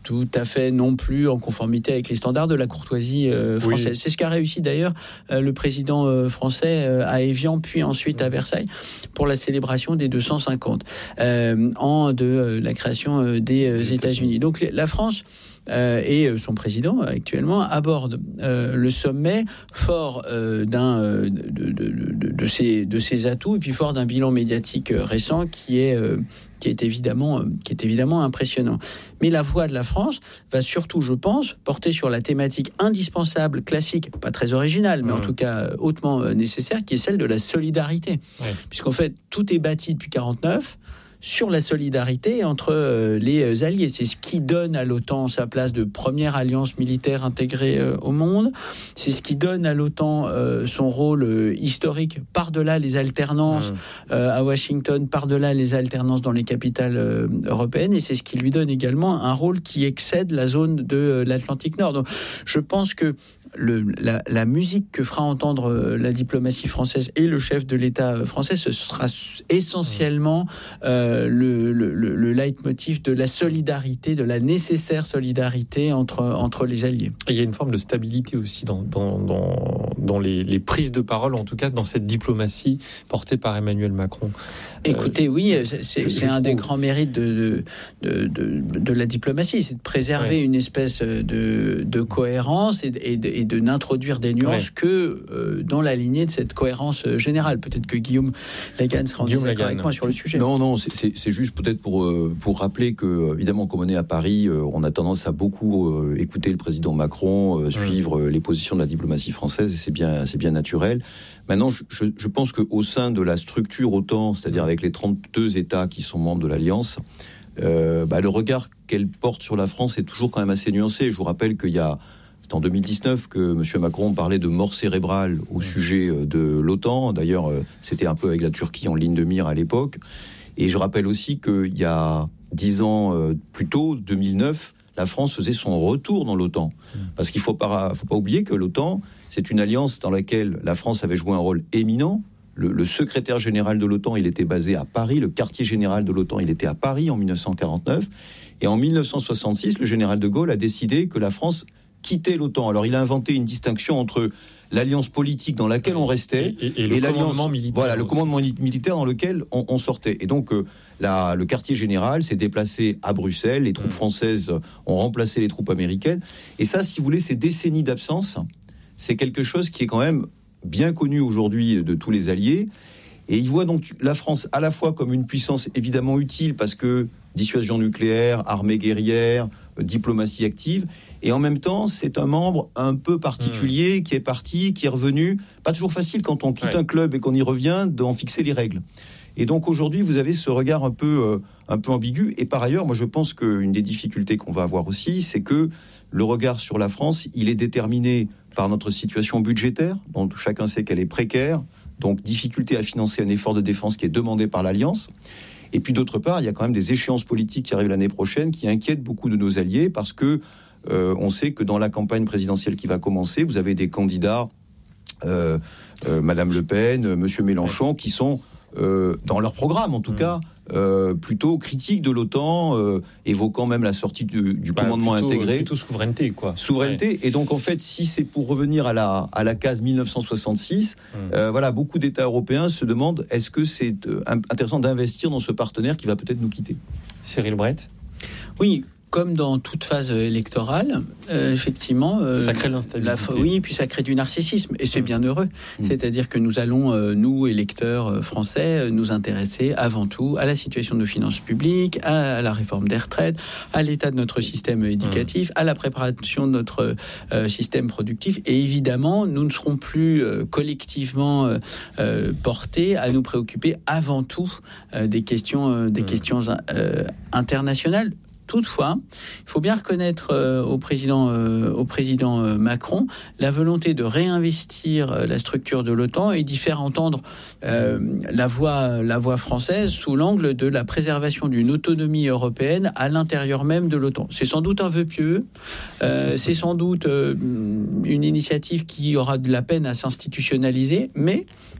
tout à fait non plus en conformité avec les standards de la courtoisie euh, française. Oui. C'est ce qu'a réussi d'ailleurs euh, le président euh, français euh, à Évian, puis ensuite à Versailles, pour la célébration des deux cent cinquante euh, ans de euh, la création euh, des euh, États-Unis. Donc la France Euh, et son président actuellement aborde euh, le sommet fort euh, d'un euh, de, de, de, de, ses, de ses atouts et puis fort d'un bilan médiatique euh, récent qui est euh, qui est évidemment euh, qui est évidemment impressionnant. Mais la voix de la France va surtout, je pense, porter sur la thématique indispensable, classique, pas très originale, mais mmh. en tout cas hautement euh, nécessaire, qui est celle de la solidarité, ouais. puisqu'en fait tout est bâti depuis quarante-neuf sur la solidarité entre euh, les alliés. C'est ce qui donne à l'OTAN sa place de première alliance militaire intégrée euh, au monde. C'est ce qui donne à l'OTAN euh, son rôle euh, historique par-delà les alternances mmh. euh, à Washington, par-delà les alternances dans les capitales euh, européennes. Et c'est ce qui lui donne également un rôle qui excède la zone de euh, l'Atlantique Nord. Donc, je pense que Le, la, la musique que fera entendre la diplomatie française et le chef de l'État français, ce sera essentiellement euh, le, le, le leitmotiv de la solidarité, de la nécessaire solidarité entre, entre les alliés. Et il y a une forme de stabilité aussi dans, dans, dans, dans les, les prises de parole, en tout cas dans cette diplomatie portée par Emmanuel Macron. Écoutez, euh, oui, c'est, c'est un des grands mérites de, de, de, de, de la diplomatie, c'est de préserver ouais. une espèce de, de cohérence et, et de, et de n'introduire des nuances ouais. que euh, dans la lignée de cette cohérence euh, générale. Peut-être que Guillaume Lagan sera en désaccord avec moi sur le sujet. Non, non, c'est, c'est, c'est juste peut-être pour, euh, pour rappeler que, évidemment, comme on est à Paris, euh, on a tendance à beaucoup euh, écouter le président Macron, euh, suivre euh, les positions de la diplomatie française, et c'est bien, c'est bien naturel. Maintenant, je, je, je pense qu'au sein de la structure OTAN, c'est-à-dire avec les trente-deux États qui sont membres de l'Alliance, euh, bah, le regard qu'elle porte sur la France est toujours quand même assez nuancé. Je vous rappelle qu'il y a C'est en deux mille dix-neuf que M. Macron parlait de mort cérébrale au sujet de l'OTAN. D'ailleurs, c'était un peu avec la Turquie en ligne de mire à l'époque. Et je rappelle aussi qu'il y a dix ans plus tôt, deux mille neuf, la France faisait son retour dans l'OTAN. Parce qu'il ne faut pas, faut pas oublier que l'OTAN, c'est une alliance dans laquelle la France avait joué un rôle éminent. Le, le secrétaire général de l'OTAN, il était basé à Paris. Le quartier général de l'OTAN, il était à Paris en dix-neuf cent quarante-neuf. Et en dix-neuf cent soixante-six, le général de Gaulle a décidé que la France quittait l'OTAN. Alors, il a inventé une distinction entre l'alliance politique dans laquelle on restait et, et, et, et le commandement militaire. Voilà, le commandement militaire dans lequel on, on sortait. Et donc, euh, la, le quartier général s'est déplacé à Bruxelles. Les troupes françaises ont remplacé les troupes américaines. Et ça, si vous voulez, ces décennies d'absence, c'est quelque chose qui est quand même bien connu aujourd'hui de tous les alliés. Et ils voient donc la France à la fois comme une puissance évidemment utile parce que dissuasion nucléaire, armée guerrière, euh, diplomatie active. Et en même temps, c'est un membre un peu particulier mmh. qui est parti, qui est revenu. Pas toujours facile quand on quitte ouais. un club et qu'on y revient d'en fixer les règles. Et donc aujourd'hui, vous avez ce regard un peu, euh, un peu ambigu. Et par ailleurs, moi je pense qu'une des difficultés qu'on va avoir aussi, c'est que le regard sur la France, il est déterminé par notre situation budgétaire, dont chacun sait qu'elle est précaire. Donc difficulté à financer un effort de défense qui est demandé par l'Alliance. Et puis d'autre part, il y a quand même des échéances politiques qui arrivent l'année prochaine qui inquiètent beaucoup de nos alliés parce que Euh, on sait que dans la campagne présidentielle qui va commencer, vous avez des candidats, euh, euh, Madame Le Pen, euh, Monsieur Mélenchon, qui sont, euh, dans leur programme en tout mmh. cas, euh, plutôt critiques de l'OTAN, euh, évoquant même la sortie du, du bah, commandement plutôt, intégré. Plutôt souveraineté, quoi. Souveraineté. Ouais. Et donc, en fait, si c'est pour revenir à la, à la case dix-neuf cent soixante-six, mmh. euh, voilà, beaucoup d'États européens se demandent est-ce que c'est euh, intéressant d'investir dans ce partenaire qui va peut-être nous quitter. Cyril Brett. Oui. Comme dans toute phase électorale, euh, effectivement, euh, ça crée l'instabilité. La, oui, puis ça crée du narcissisme, et c'est mmh. bien heureux. Mmh. C'est-à-dire que nous allons, euh, nous, électeurs français, euh, nous intéresser avant tout à la situation de nos finances publiques, à, à la réforme des retraites, à l'état de notre système éducatif, mmh. à la préparation de notre euh, système productif. Et évidemment, nous ne serons plus euh, collectivement euh, euh, portés à nous préoccuper avant tout euh, des questions, euh, des mmh. questions euh, internationales. Toutefois, il faut bien reconnaître euh, au président, euh, au président euh, Macron la volonté de réinvestir euh, la structure de l'OTAN et d'y faire entendre euh, la voix, la voix française sous l'angle de la préservation d'une autonomie européenne à l'intérieur même de l'OTAN. C'est sans doute un vœu pieux, euh, c'est sans doute euh, une initiative qui aura de la peine à s'institutionnaliser, mais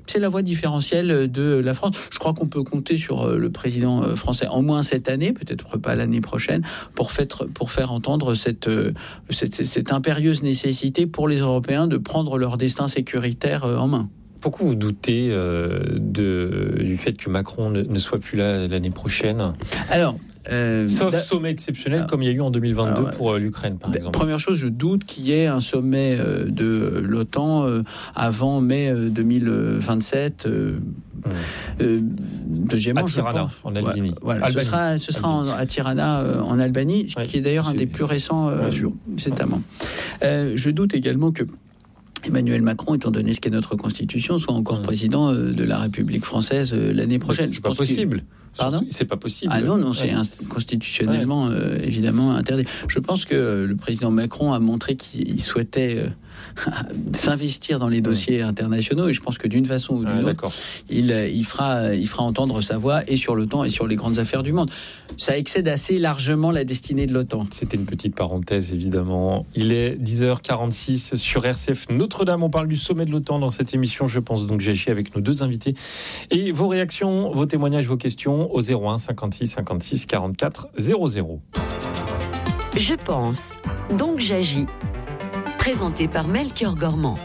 c'est la voie différentielle de la France. Je crois qu'on peut compter sur le président français, au moins cette année, peut-être pas l'année prochaine, pour faire, pour faire entendre cette, cette, cette impérieuse nécessité pour les Européens de prendre leur destin sécuritaire en main. Pourquoi vous doutez euh, de, du fait que Macron ne, ne soit plus là l'année prochaine ? Alors, euh, sauf da... sommet exceptionnel alors, comme il y a eu en deux mille vingt-deux alors, pour euh, l'Ukraine, par exemple. Première chose, je doute qu'il y ait un sommet euh, de l'OTAN euh, avant mai euh, deux mille vingt-sept. Euh, mmh. euh, deuxièmement, à Tirana, en Albanie. Ouais, voilà, ce sera, ce sera en, à Tirana, euh, en Albanie, ouais, qui est d'ailleurs un des plus récents euh, États membres. Euh, je doute également que Emmanuel Macron, étant donné ce qu'est notre Constitution, soit encore mmh. président de la République française l'année prochaine. C'est pas possible. Pardon ? C'est pas possible. Ah non, non, c'est ouais. constitutionnellement ouais. euh, évidemment interdit. Je pense que le président Macron a montré qu'il souhaitait euh, s'investir dans les dossiers mmh. internationaux, et je pense que d'une façon ou d'une ah, autre, il, il, fera, il fera entendre sa voix et sur l'OTAN et sur les grandes affaires du monde. Ça excède assez largement la destinée de l'OTAN. C'était une petite parenthèse, évidemment. Il est dix heures quarante-six sur R C F Notre-Dame. On parle du sommet de l'OTAN dans cette émission. Je pense donc j'agis avec nos deux invités. Et vos réactions, vos témoignages, vos questions au zéro un cinquante-six cinquante-six quarante-quatre zéro zéro. Je pense, donc j'agis. Présenté par Melchior Gormand.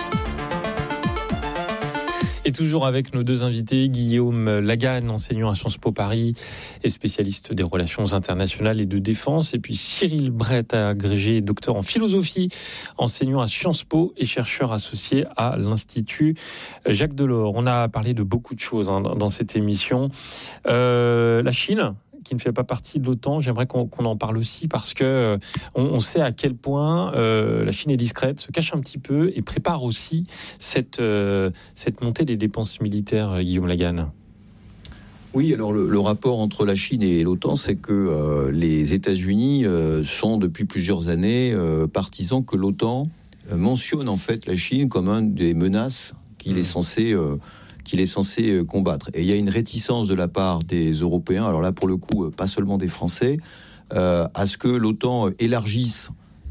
Et toujours avec nos deux invités, Guillaume Laganne, enseignant à Sciences Po Paris et spécialiste des relations internationales et de défense, et puis Cyril Brett, agrégé docteur en philosophie, enseignant à Sciences Po et chercheur associé à l'Institut Jacques Delors. On a parlé de beaucoup de choses hein, dans cette émission. Euh, la Chine, qui ne fait pas partie de l'OTAN, j'aimerais qu'on, qu'on en parle aussi parce que euh, on, on sait à quel point euh, la Chine est discrète, se cache un petit peu et prépare aussi cette, euh, cette montée des dépenses militaires, euh, Guillaume Laganne. Oui, alors le, le rapport entre la Chine et l'OTAN, c'est que euh, les États-Unis euh, sont depuis plusieurs années euh, partisans que l'OTAN euh, mentionne en fait la Chine comme une des menaces qu'il mmh. est censé euh, qu'il est censé combattre. Et il y a une réticence de la part des Européens, alors là pour le coup pas seulement des Français, euh, à ce que l'OTAN élargisse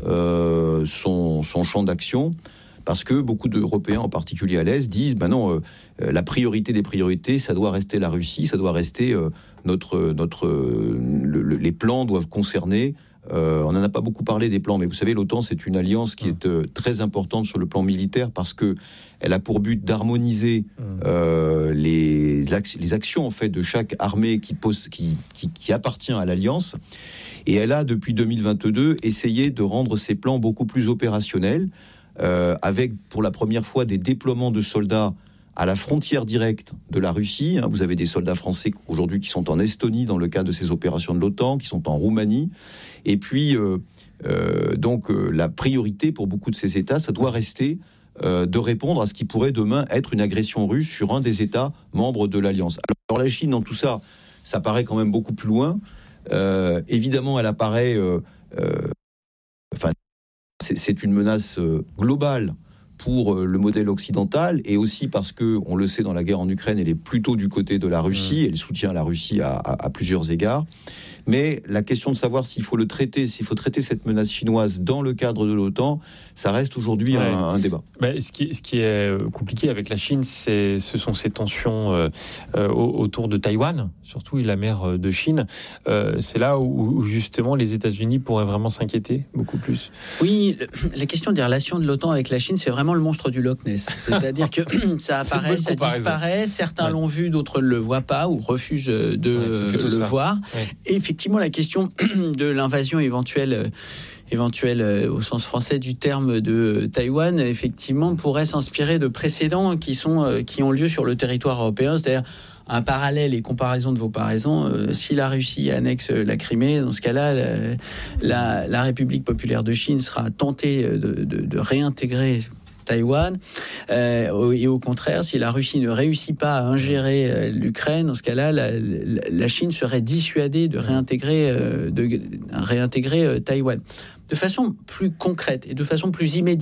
euh, son, son champ d'action, parce que beaucoup d'Européens, en particulier à l'Est, disent ben non, euh, la priorité des priorités, ça doit rester la Russie, ça doit rester euh, notre, notre, euh, le, le, les plans doivent concerner. Euh, on n'en a pas beaucoup parlé des plans, mais vous savez, l'OTAN, c'est une alliance qui est euh, très importante sur le plan militaire parce que elle a pour but d'harmoniser euh, les, les actions en fait de chaque armée qui, pose, qui, qui, qui appartient à l'alliance. Et elle a, depuis deux mille vingt-deux, essayé de rendre ses plans beaucoup plus opérationnels, euh, avec pour la première fois des déploiements de soldats à la frontière directe de la Russie. Vous avez des soldats français aujourd'hui qui sont en Estonie dans le cadre de ces opérations de l'OTAN, qui sont en Roumanie. Et puis, euh, euh, donc, euh, la priorité pour beaucoup de ces États, ça doit rester euh, de répondre à ce qui pourrait demain être une agression russe sur un des États membres de l'Alliance. Alors, la Chine, dans tout ça, ça paraît quand même beaucoup plus loin. Euh, évidemment, elle apparaît... Euh, euh, enfin, c'est, c'est une menace euh, globale pour le modèle occidental, et aussi parce que, on le sait, dans la guerre en Ukraine, elle est plutôt du côté de la Russie, mmh. elle soutient la Russie à, à, à plusieurs égards. Mais la question de savoir s'il faut le traiter, s'il faut traiter cette menace chinoise dans le cadre de l'OTAN, ça reste aujourd'hui ouais. un, un débat. Ben, ce, qui, ce qui est compliqué avec la Chine, c'est, ce sont ces tensions euh, euh, autour de Taïwan, surtout la mer de Chine. Euh, c'est là où, où justement les États-Unis pourraient vraiment s'inquiéter beaucoup plus. Oui, le, la question des relations de l'OTAN avec la Chine, c'est vraiment le monstre du Loch Ness. C'est-à-dire que ça apparaît, ça disparaît, certains ouais. l'ont vu, d'autres ne le voient pas ou refusent de ouais, le ça. voir. Ouais. Et effectivement, la question de l'invasion éventuelle, éventuelle au sens français du terme de Taïwan, effectivement, pourrait s'inspirer de précédents qui sont qui ont lieu sur le territoire européen, c'est-à-dire un parallèle et comparaison de vos paraisons. Euh, si la Russie annexe la Crimée, dans ce cas-là, la, la, la République populaire de Chine sera tentée de, de, de réintégrer Taïwan, euh, et au contraire, si la Russie ne réussit pas à ingérer euh, l'Ukraine, dans ce cas-là, la, la, la Chine serait dissuadée de réintégrer, euh, de réintégrer euh, Taïwan. De façon plus concrète et de façon plus immédiate,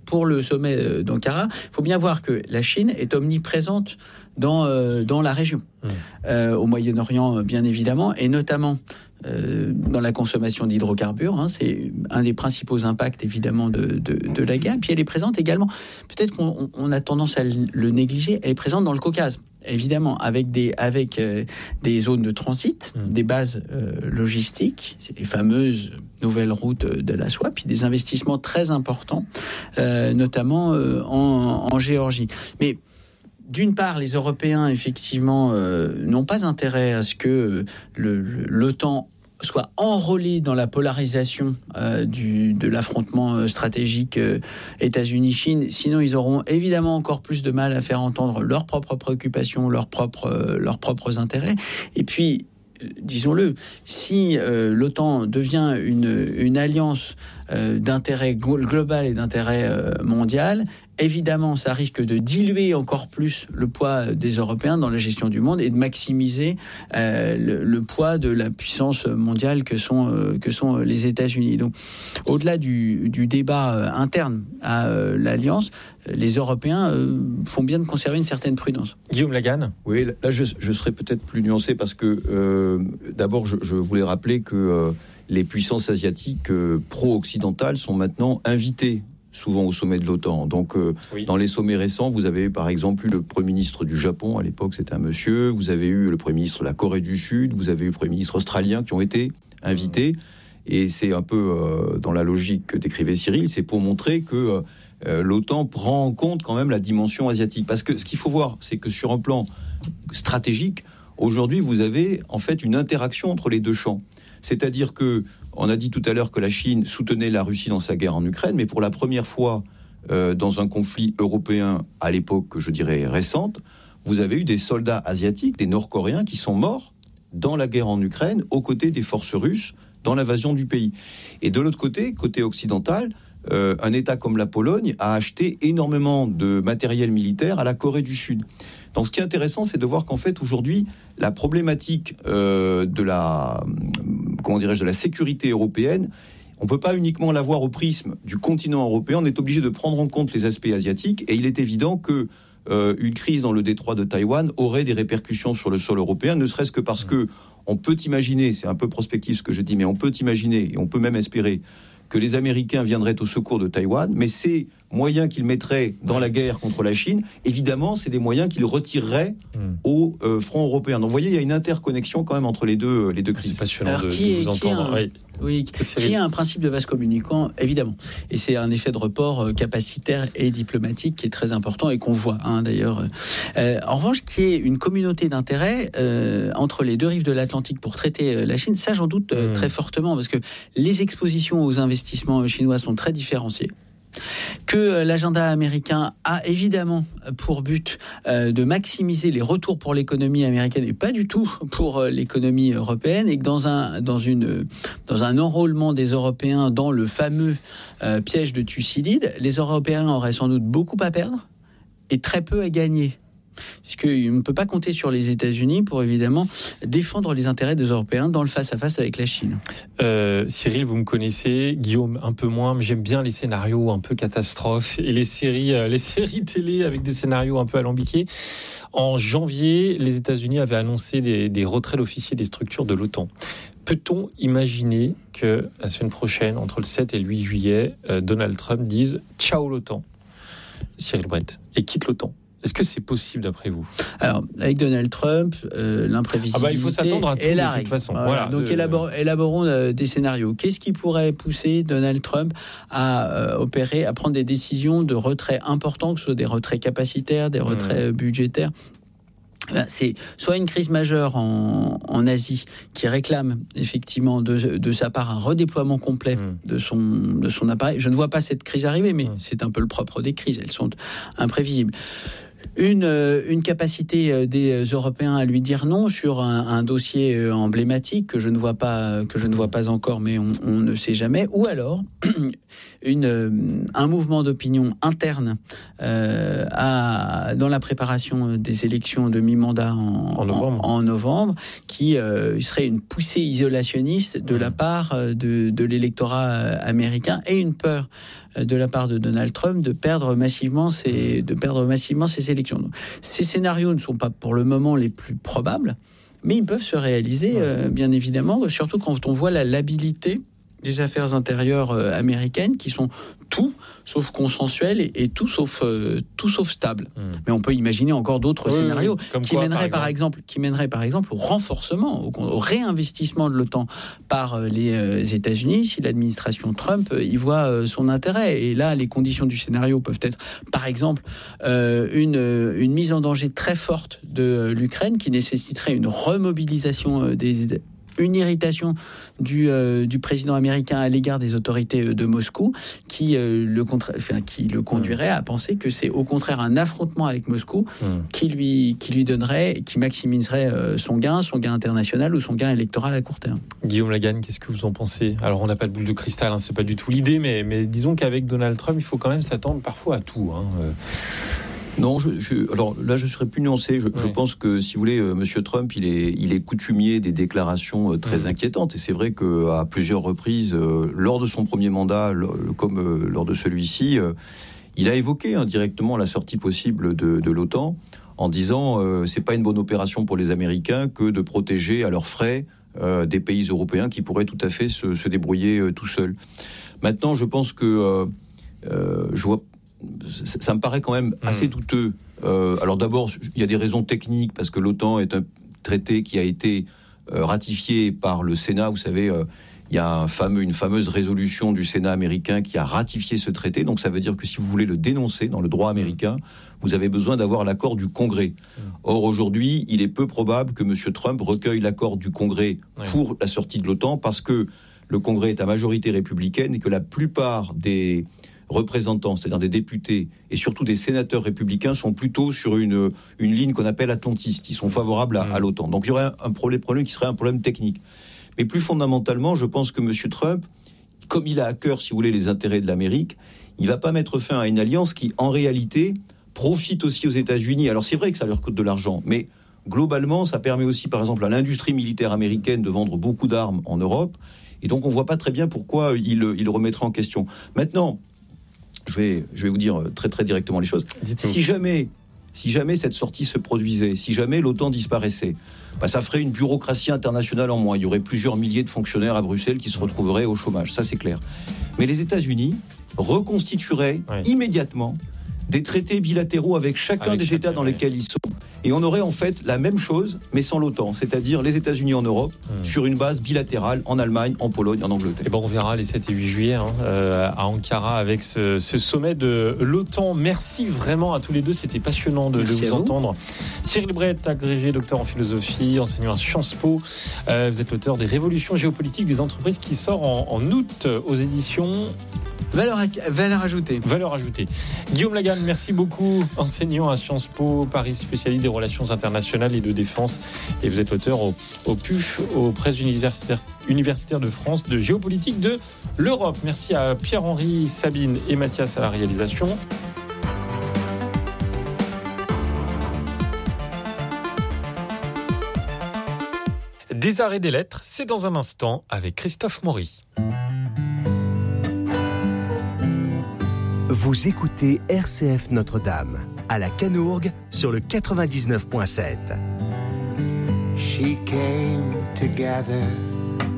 pour le sommet d'Ankara, il faut bien voir que la Chine est omniprésente dans, euh, dans la région, mmh. euh, au Moyen-Orient bien évidemment, et notamment euh, dans la consommation d'hydrocarbures. Hein, c'est un des principaux impacts évidemment de, de, de la guerre. Puis elle est présente également, peut-être qu'on on a tendance à le négliger, elle est présente dans le Caucase. Évidemment, avec des, avec, euh, des zones de transit, mmh. des bases euh, logistiques, c'est les fameuses nouvelles routes de la soie, puis des investissements très importants, euh, notamment euh, en, en Géorgie. Mais d'une part, les Européens, effectivement, euh, n'ont pas intérêt à ce que le, le, l'OTAN soit enrôlé dans la polarisation euh, du, de l'affrontement stratégique euh, États-Unis-Chine. Sinon, ils auront évidemment encore plus de mal à faire entendre leurs propres préoccupations, leurs propres, euh, leurs propres intérêts. Et puis, disons-le, si euh, l'OTAN devient une, une alliance euh, d'intérêt global et d'intérêt euh, mondial, évidemment, ça risque de diluer encore plus le poids des Européens dans la gestion du monde et de maximiser euh, le, le poids de la puissance mondiale que sont, euh, que sont les États-Unis. Donc, au-delà du, du débat euh, interne à euh, l'Alliance, les Européens euh, font bien de conserver une certaine prudence. Guillaume Laganne ? Oui, là, je, je serais peut-être plus nuancé parce que, euh, d'abord, je, je voulais rappeler que euh, les puissances asiatiques euh, pro-occidentales sont maintenant invitées souvent au sommet de l'OTAN. Donc, euh, oui. dans les sommets récents, vous avez eu par exemple eu le Premier ministre du Japon, à l'époque c'était un monsieur, vous avez eu le Premier ministre de la Corée du Sud, vous avez eu le Premier ministre australien qui ont été invités. Et c'est un peu euh, dans la logique que décrivait Cyril, c'est pour montrer que euh, l'OTAN prend en compte quand même la dimension asiatique. Parce que ce qu'il faut voir, c'est que sur un plan stratégique, aujourd'hui, vous avez en fait une interaction entre les deux champs. C'est-à-dire que on a dit tout à l'heure que la Chine soutenait la Russie dans sa guerre en Ukraine, mais pour la première fois euh, dans un conflit européen à l'époque, je dirais, récente, vous avez eu des soldats asiatiques, des Nord-Coréens, qui sont morts dans la guerre en Ukraine, aux côtés des forces russes, dans l'invasion du pays. Et de l'autre côté, côté occidental, euh, un État comme la Pologne a acheté énormément de matériel militaire à la Corée du Sud. Donc ce qui est intéressant, c'est de voir qu'en fait, aujourd'hui, la problématique euh, de la... comment dirais-je, de la sécurité européenne, on ne peut pas uniquement la voir au prisme du continent européen, on est obligé de prendre en compte les aspects asiatiques, et il est évident que euh, une crise dans le détroit de Taïwan aurait des répercussions sur le sol européen, ne serait-ce que parce que on peut imaginer, c'est un peu prospectif ce que je dis, mais on peut imaginer, et on peut même espérer, que les Américains viendraient au secours de Taïwan, mais ces moyens qu'ils mettraient dans la guerre contre la Chine, évidemment, c'est des moyens qu'ils retireraient mmh. au euh, front européen. Donc, vous voyez, il y a une interconnexion quand même entre les deux, les deux crises. C'est passionnant. Alors, de, qui, de est, vous qui, entendre. Un, oui. Oui, qui a un principe de vase communicant, évidemment. Et c'est un effet de report capacitaire et diplomatique qui est très important et qu'on voit, hein, d'ailleurs. Euh, en revanche, qui est une communauté d'intérêt euh, entre les deux rives de l'Atlantique pour traiter la Chine, ça j'en doute euh, mmh. très fortement, parce que les expositions aux investissements chinois sont très différenciées. Que l'agenda américain a évidemment pour but euh, de maximiser les retours pour l'économie américaine et pas du tout pour euh, l'économie européenne, et que dans un, dans une, dans un enrôlement des Européens dans le fameux euh, piège de Thucydide, les Européens auraient sans doute beaucoup à perdre et très peu à gagner. Puisqu'on ne peut pas compter sur les États-Unis pour évidemment défendre les intérêts des Européens dans le face-à-face avec la Chine. Euh, Cyril, vous me connaissez, Guillaume un peu moins, mais j'aime bien les scénarios un peu catastrophes et les séries, euh, les séries télé avec des scénarios un peu alambiqués. En janvier, les États-Unis avaient annoncé des, des retraits officiels des structures de l'OTAN. Peut-on imaginer que la semaine prochaine, entre le sept et le huit juillet, euh, Donald Trump dise « Ciao l'OTAN », Cyril Brett, et quitte l'OTAN ? Est-ce que c'est possible d'après vous ? Alors, avec Donald Trump, euh, l'imprévisibilité ah bah, il faut s'attendre à tout, est de toute façon. Voilà. Voilà. Donc, euh... élabor- élaborons euh, des scénarios. Qu'est-ce qui pourrait pousser Donald Trump à euh, opérer, à prendre des décisions de retrait importants, que ce soit des retraits capacitaires, des retraits mmh. budgétaires ? C'est soit une crise majeure en, en Asie qui réclame effectivement de, de sa part un redéploiement complet mmh. de, son, de son appareil. Je ne vois pas cette crise arriver, mais mmh. c'est un peu le propre des crises. Elles sont imprévisibles. Une, une capacité des Européens à lui dire non sur un, un dossier emblématique que je ne vois pas, que je ne vois pas encore, mais on, on ne sait jamais. Ou alors une, un mouvement d'opinion interne euh, à, dans la préparation des élections de mi-mandat en, en, novembre. en, en novembre, qui euh, serait une poussée isolationniste de la part de, de l'électorat américain et une peur de la part de Donald Trump de perdre massivement ces, de perdre massivement ces élections. Donc, ces scénarios ne sont pas pour le moment les plus probables, mais ils peuvent se réaliser, euh, bien évidemment, surtout quand on voit la labilité des affaires intérieures euh, américaines qui sont tout sauf consensuelles et, et tout sauf euh, tout sauf stables. Mmh. Mais on peut imaginer encore d'autres oui, scénarios oui, qui quoi, mèneraient par exemple, par exemple qui mèneraient par exemple au renforcement, au, au réinvestissement de l'OTAN par euh, les euh, États-Unis si l'administration Trump euh, y voit euh, son intérêt. Et là, les conditions du scénario peuvent être, par exemple, euh, une une mise en danger très forte de euh, l'Ukraine qui nécessiterait une remobilisation euh, des une irritation du, euh, du président américain à l'égard des autorités de Moscou qui, euh, le, contra- enfin, qui le conduirait à penser que c'est au contraire un affrontement avec Moscou mmh. qui, lui, qui lui donnerait, qui maximiserait euh, son gain, son gain international ou son gain électoral à court terme. Guillaume Lagagne, qu'est-ce que vous en pensez ? Alors on n'a pas de boule de cristal, hein, c'est pas du tout l'idée, mais, mais disons qu'avec Donald Trump, il faut quand même s'attendre parfois à tout. Hein. Euh... Non, je, je, alors là, je serais plus nuancé. Je, oui. je pense que, si vous voulez, euh, Monsieur Trump, il est, il est coutumier des déclarations euh, très mmh. inquiétantes. Et c'est vrai qu'à plusieurs reprises, euh, lors de son premier mandat, le, comme euh, lors de celui-ci, euh, il a évoqué indirectement la sortie possible de, de l'OTAN en disant euh, c'est pas une bonne opération pour les Américains que de protéger à leurs frais euh, des pays européens qui pourraient tout à fait se, se débrouiller euh, tout seuls. Maintenant, je pense que euh, euh, je vois. Ça me paraît quand même assez mmh. douteux. Euh, alors d'abord, il y a des raisons techniques, parce que l'OTAN est un traité qui a été euh, ratifié par le Sénat. Vous savez, euh, il y a un fameux, une fameuse résolution du Sénat américain qui a ratifié ce traité. Donc ça veut dire que si vous voulez le dénoncer dans le droit américain, vous avez besoin d'avoir l'accord du Congrès. Mmh. Or, aujourd'hui, il est peu probable que M. Trump recueille l'accord du Congrès pour oui. la sortie de l'OTAN, parce que le Congrès est à majorité républicaine et que la plupart des représentants, c'est-à-dire des députés et surtout des sénateurs républicains, sont plutôt sur une, une ligne qu'on appelle atlantiste. Ils sont favorables à, à l'OTAN. Donc il y aurait un, un problème, problème qui serait un problème technique. Mais plus fondamentalement, je pense que M. Trump, comme il a à cœur, si vous voulez, les intérêts de l'Amérique, il ne va pas mettre fin à une alliance qui, en réalité, profite aussi aux États-Unis. Alors c'est vrai que ça leur coûte de l'argent, mais globalement, ça permet aussi, par exemple, à l'industrie militaire américaine de vendre beaucoup d'armes en Europe. Et donc on ne voit pas très bien pourquoi il, il remettrait en question. Maintenant, Je vais, je vais vous dire très très directement les choses. Dites-nous. Si jamais, si jamais cette sortie se produisait, si jamais l'OTAN disparaissait, bah ça ferait une bureaucratie internationale en moins. Il y aurait plusieurs milliers de fonctionnaires à Bruxelles qui se retrouveraient au chômage. Ça, c'est clair. Mais les États-Unis reconstitueraient oui. immédiatement des traités bilatéraux avec chacun avec des chacun, États dans oui. lesquels ils sont. Et on aurait en fait la même chose, mais sans l'OTAN, c'est-à-dire les États-Unis en Europe, mmh. sur une base bilatérale en Allemagne, en Pologne, en Angleterre. Et bon, on verra les sept et huit juillet hein, euh, à Ankara avec ce, ce sommet de l'OTAN. Merci vraiment à tous les deux, c'était passionnant de, de vous, vous entendre. Cyril Brett, agrégé docteur en philosophie, enseignant à Sciences Po. Euh, vous êtes l'auteur des Révolutions géopolitiques des entreprises qui sort en, en août aux éditions... Valeur, valeur ajoutée. Valeur ajoutée. Guillaume Lagagne, merci beaucoup, enseignant à Sciences Po Paris, spécialiste des relations internationales et de défense. Et vous êtes l'auteur au, au P U F, aux presses universitaires, universitaires de France, de géopolitique de l'Europe. Merci à Pierre-Henri, Sabine et Mathias à la réalisation. Des arts et des lettres, c'est dans un instant avec Christophe Maury. Vous écoutez R C F Notre-Dame, à la Canourgue, sur le quatre-vingt-dix-neuf virgule sept. She came together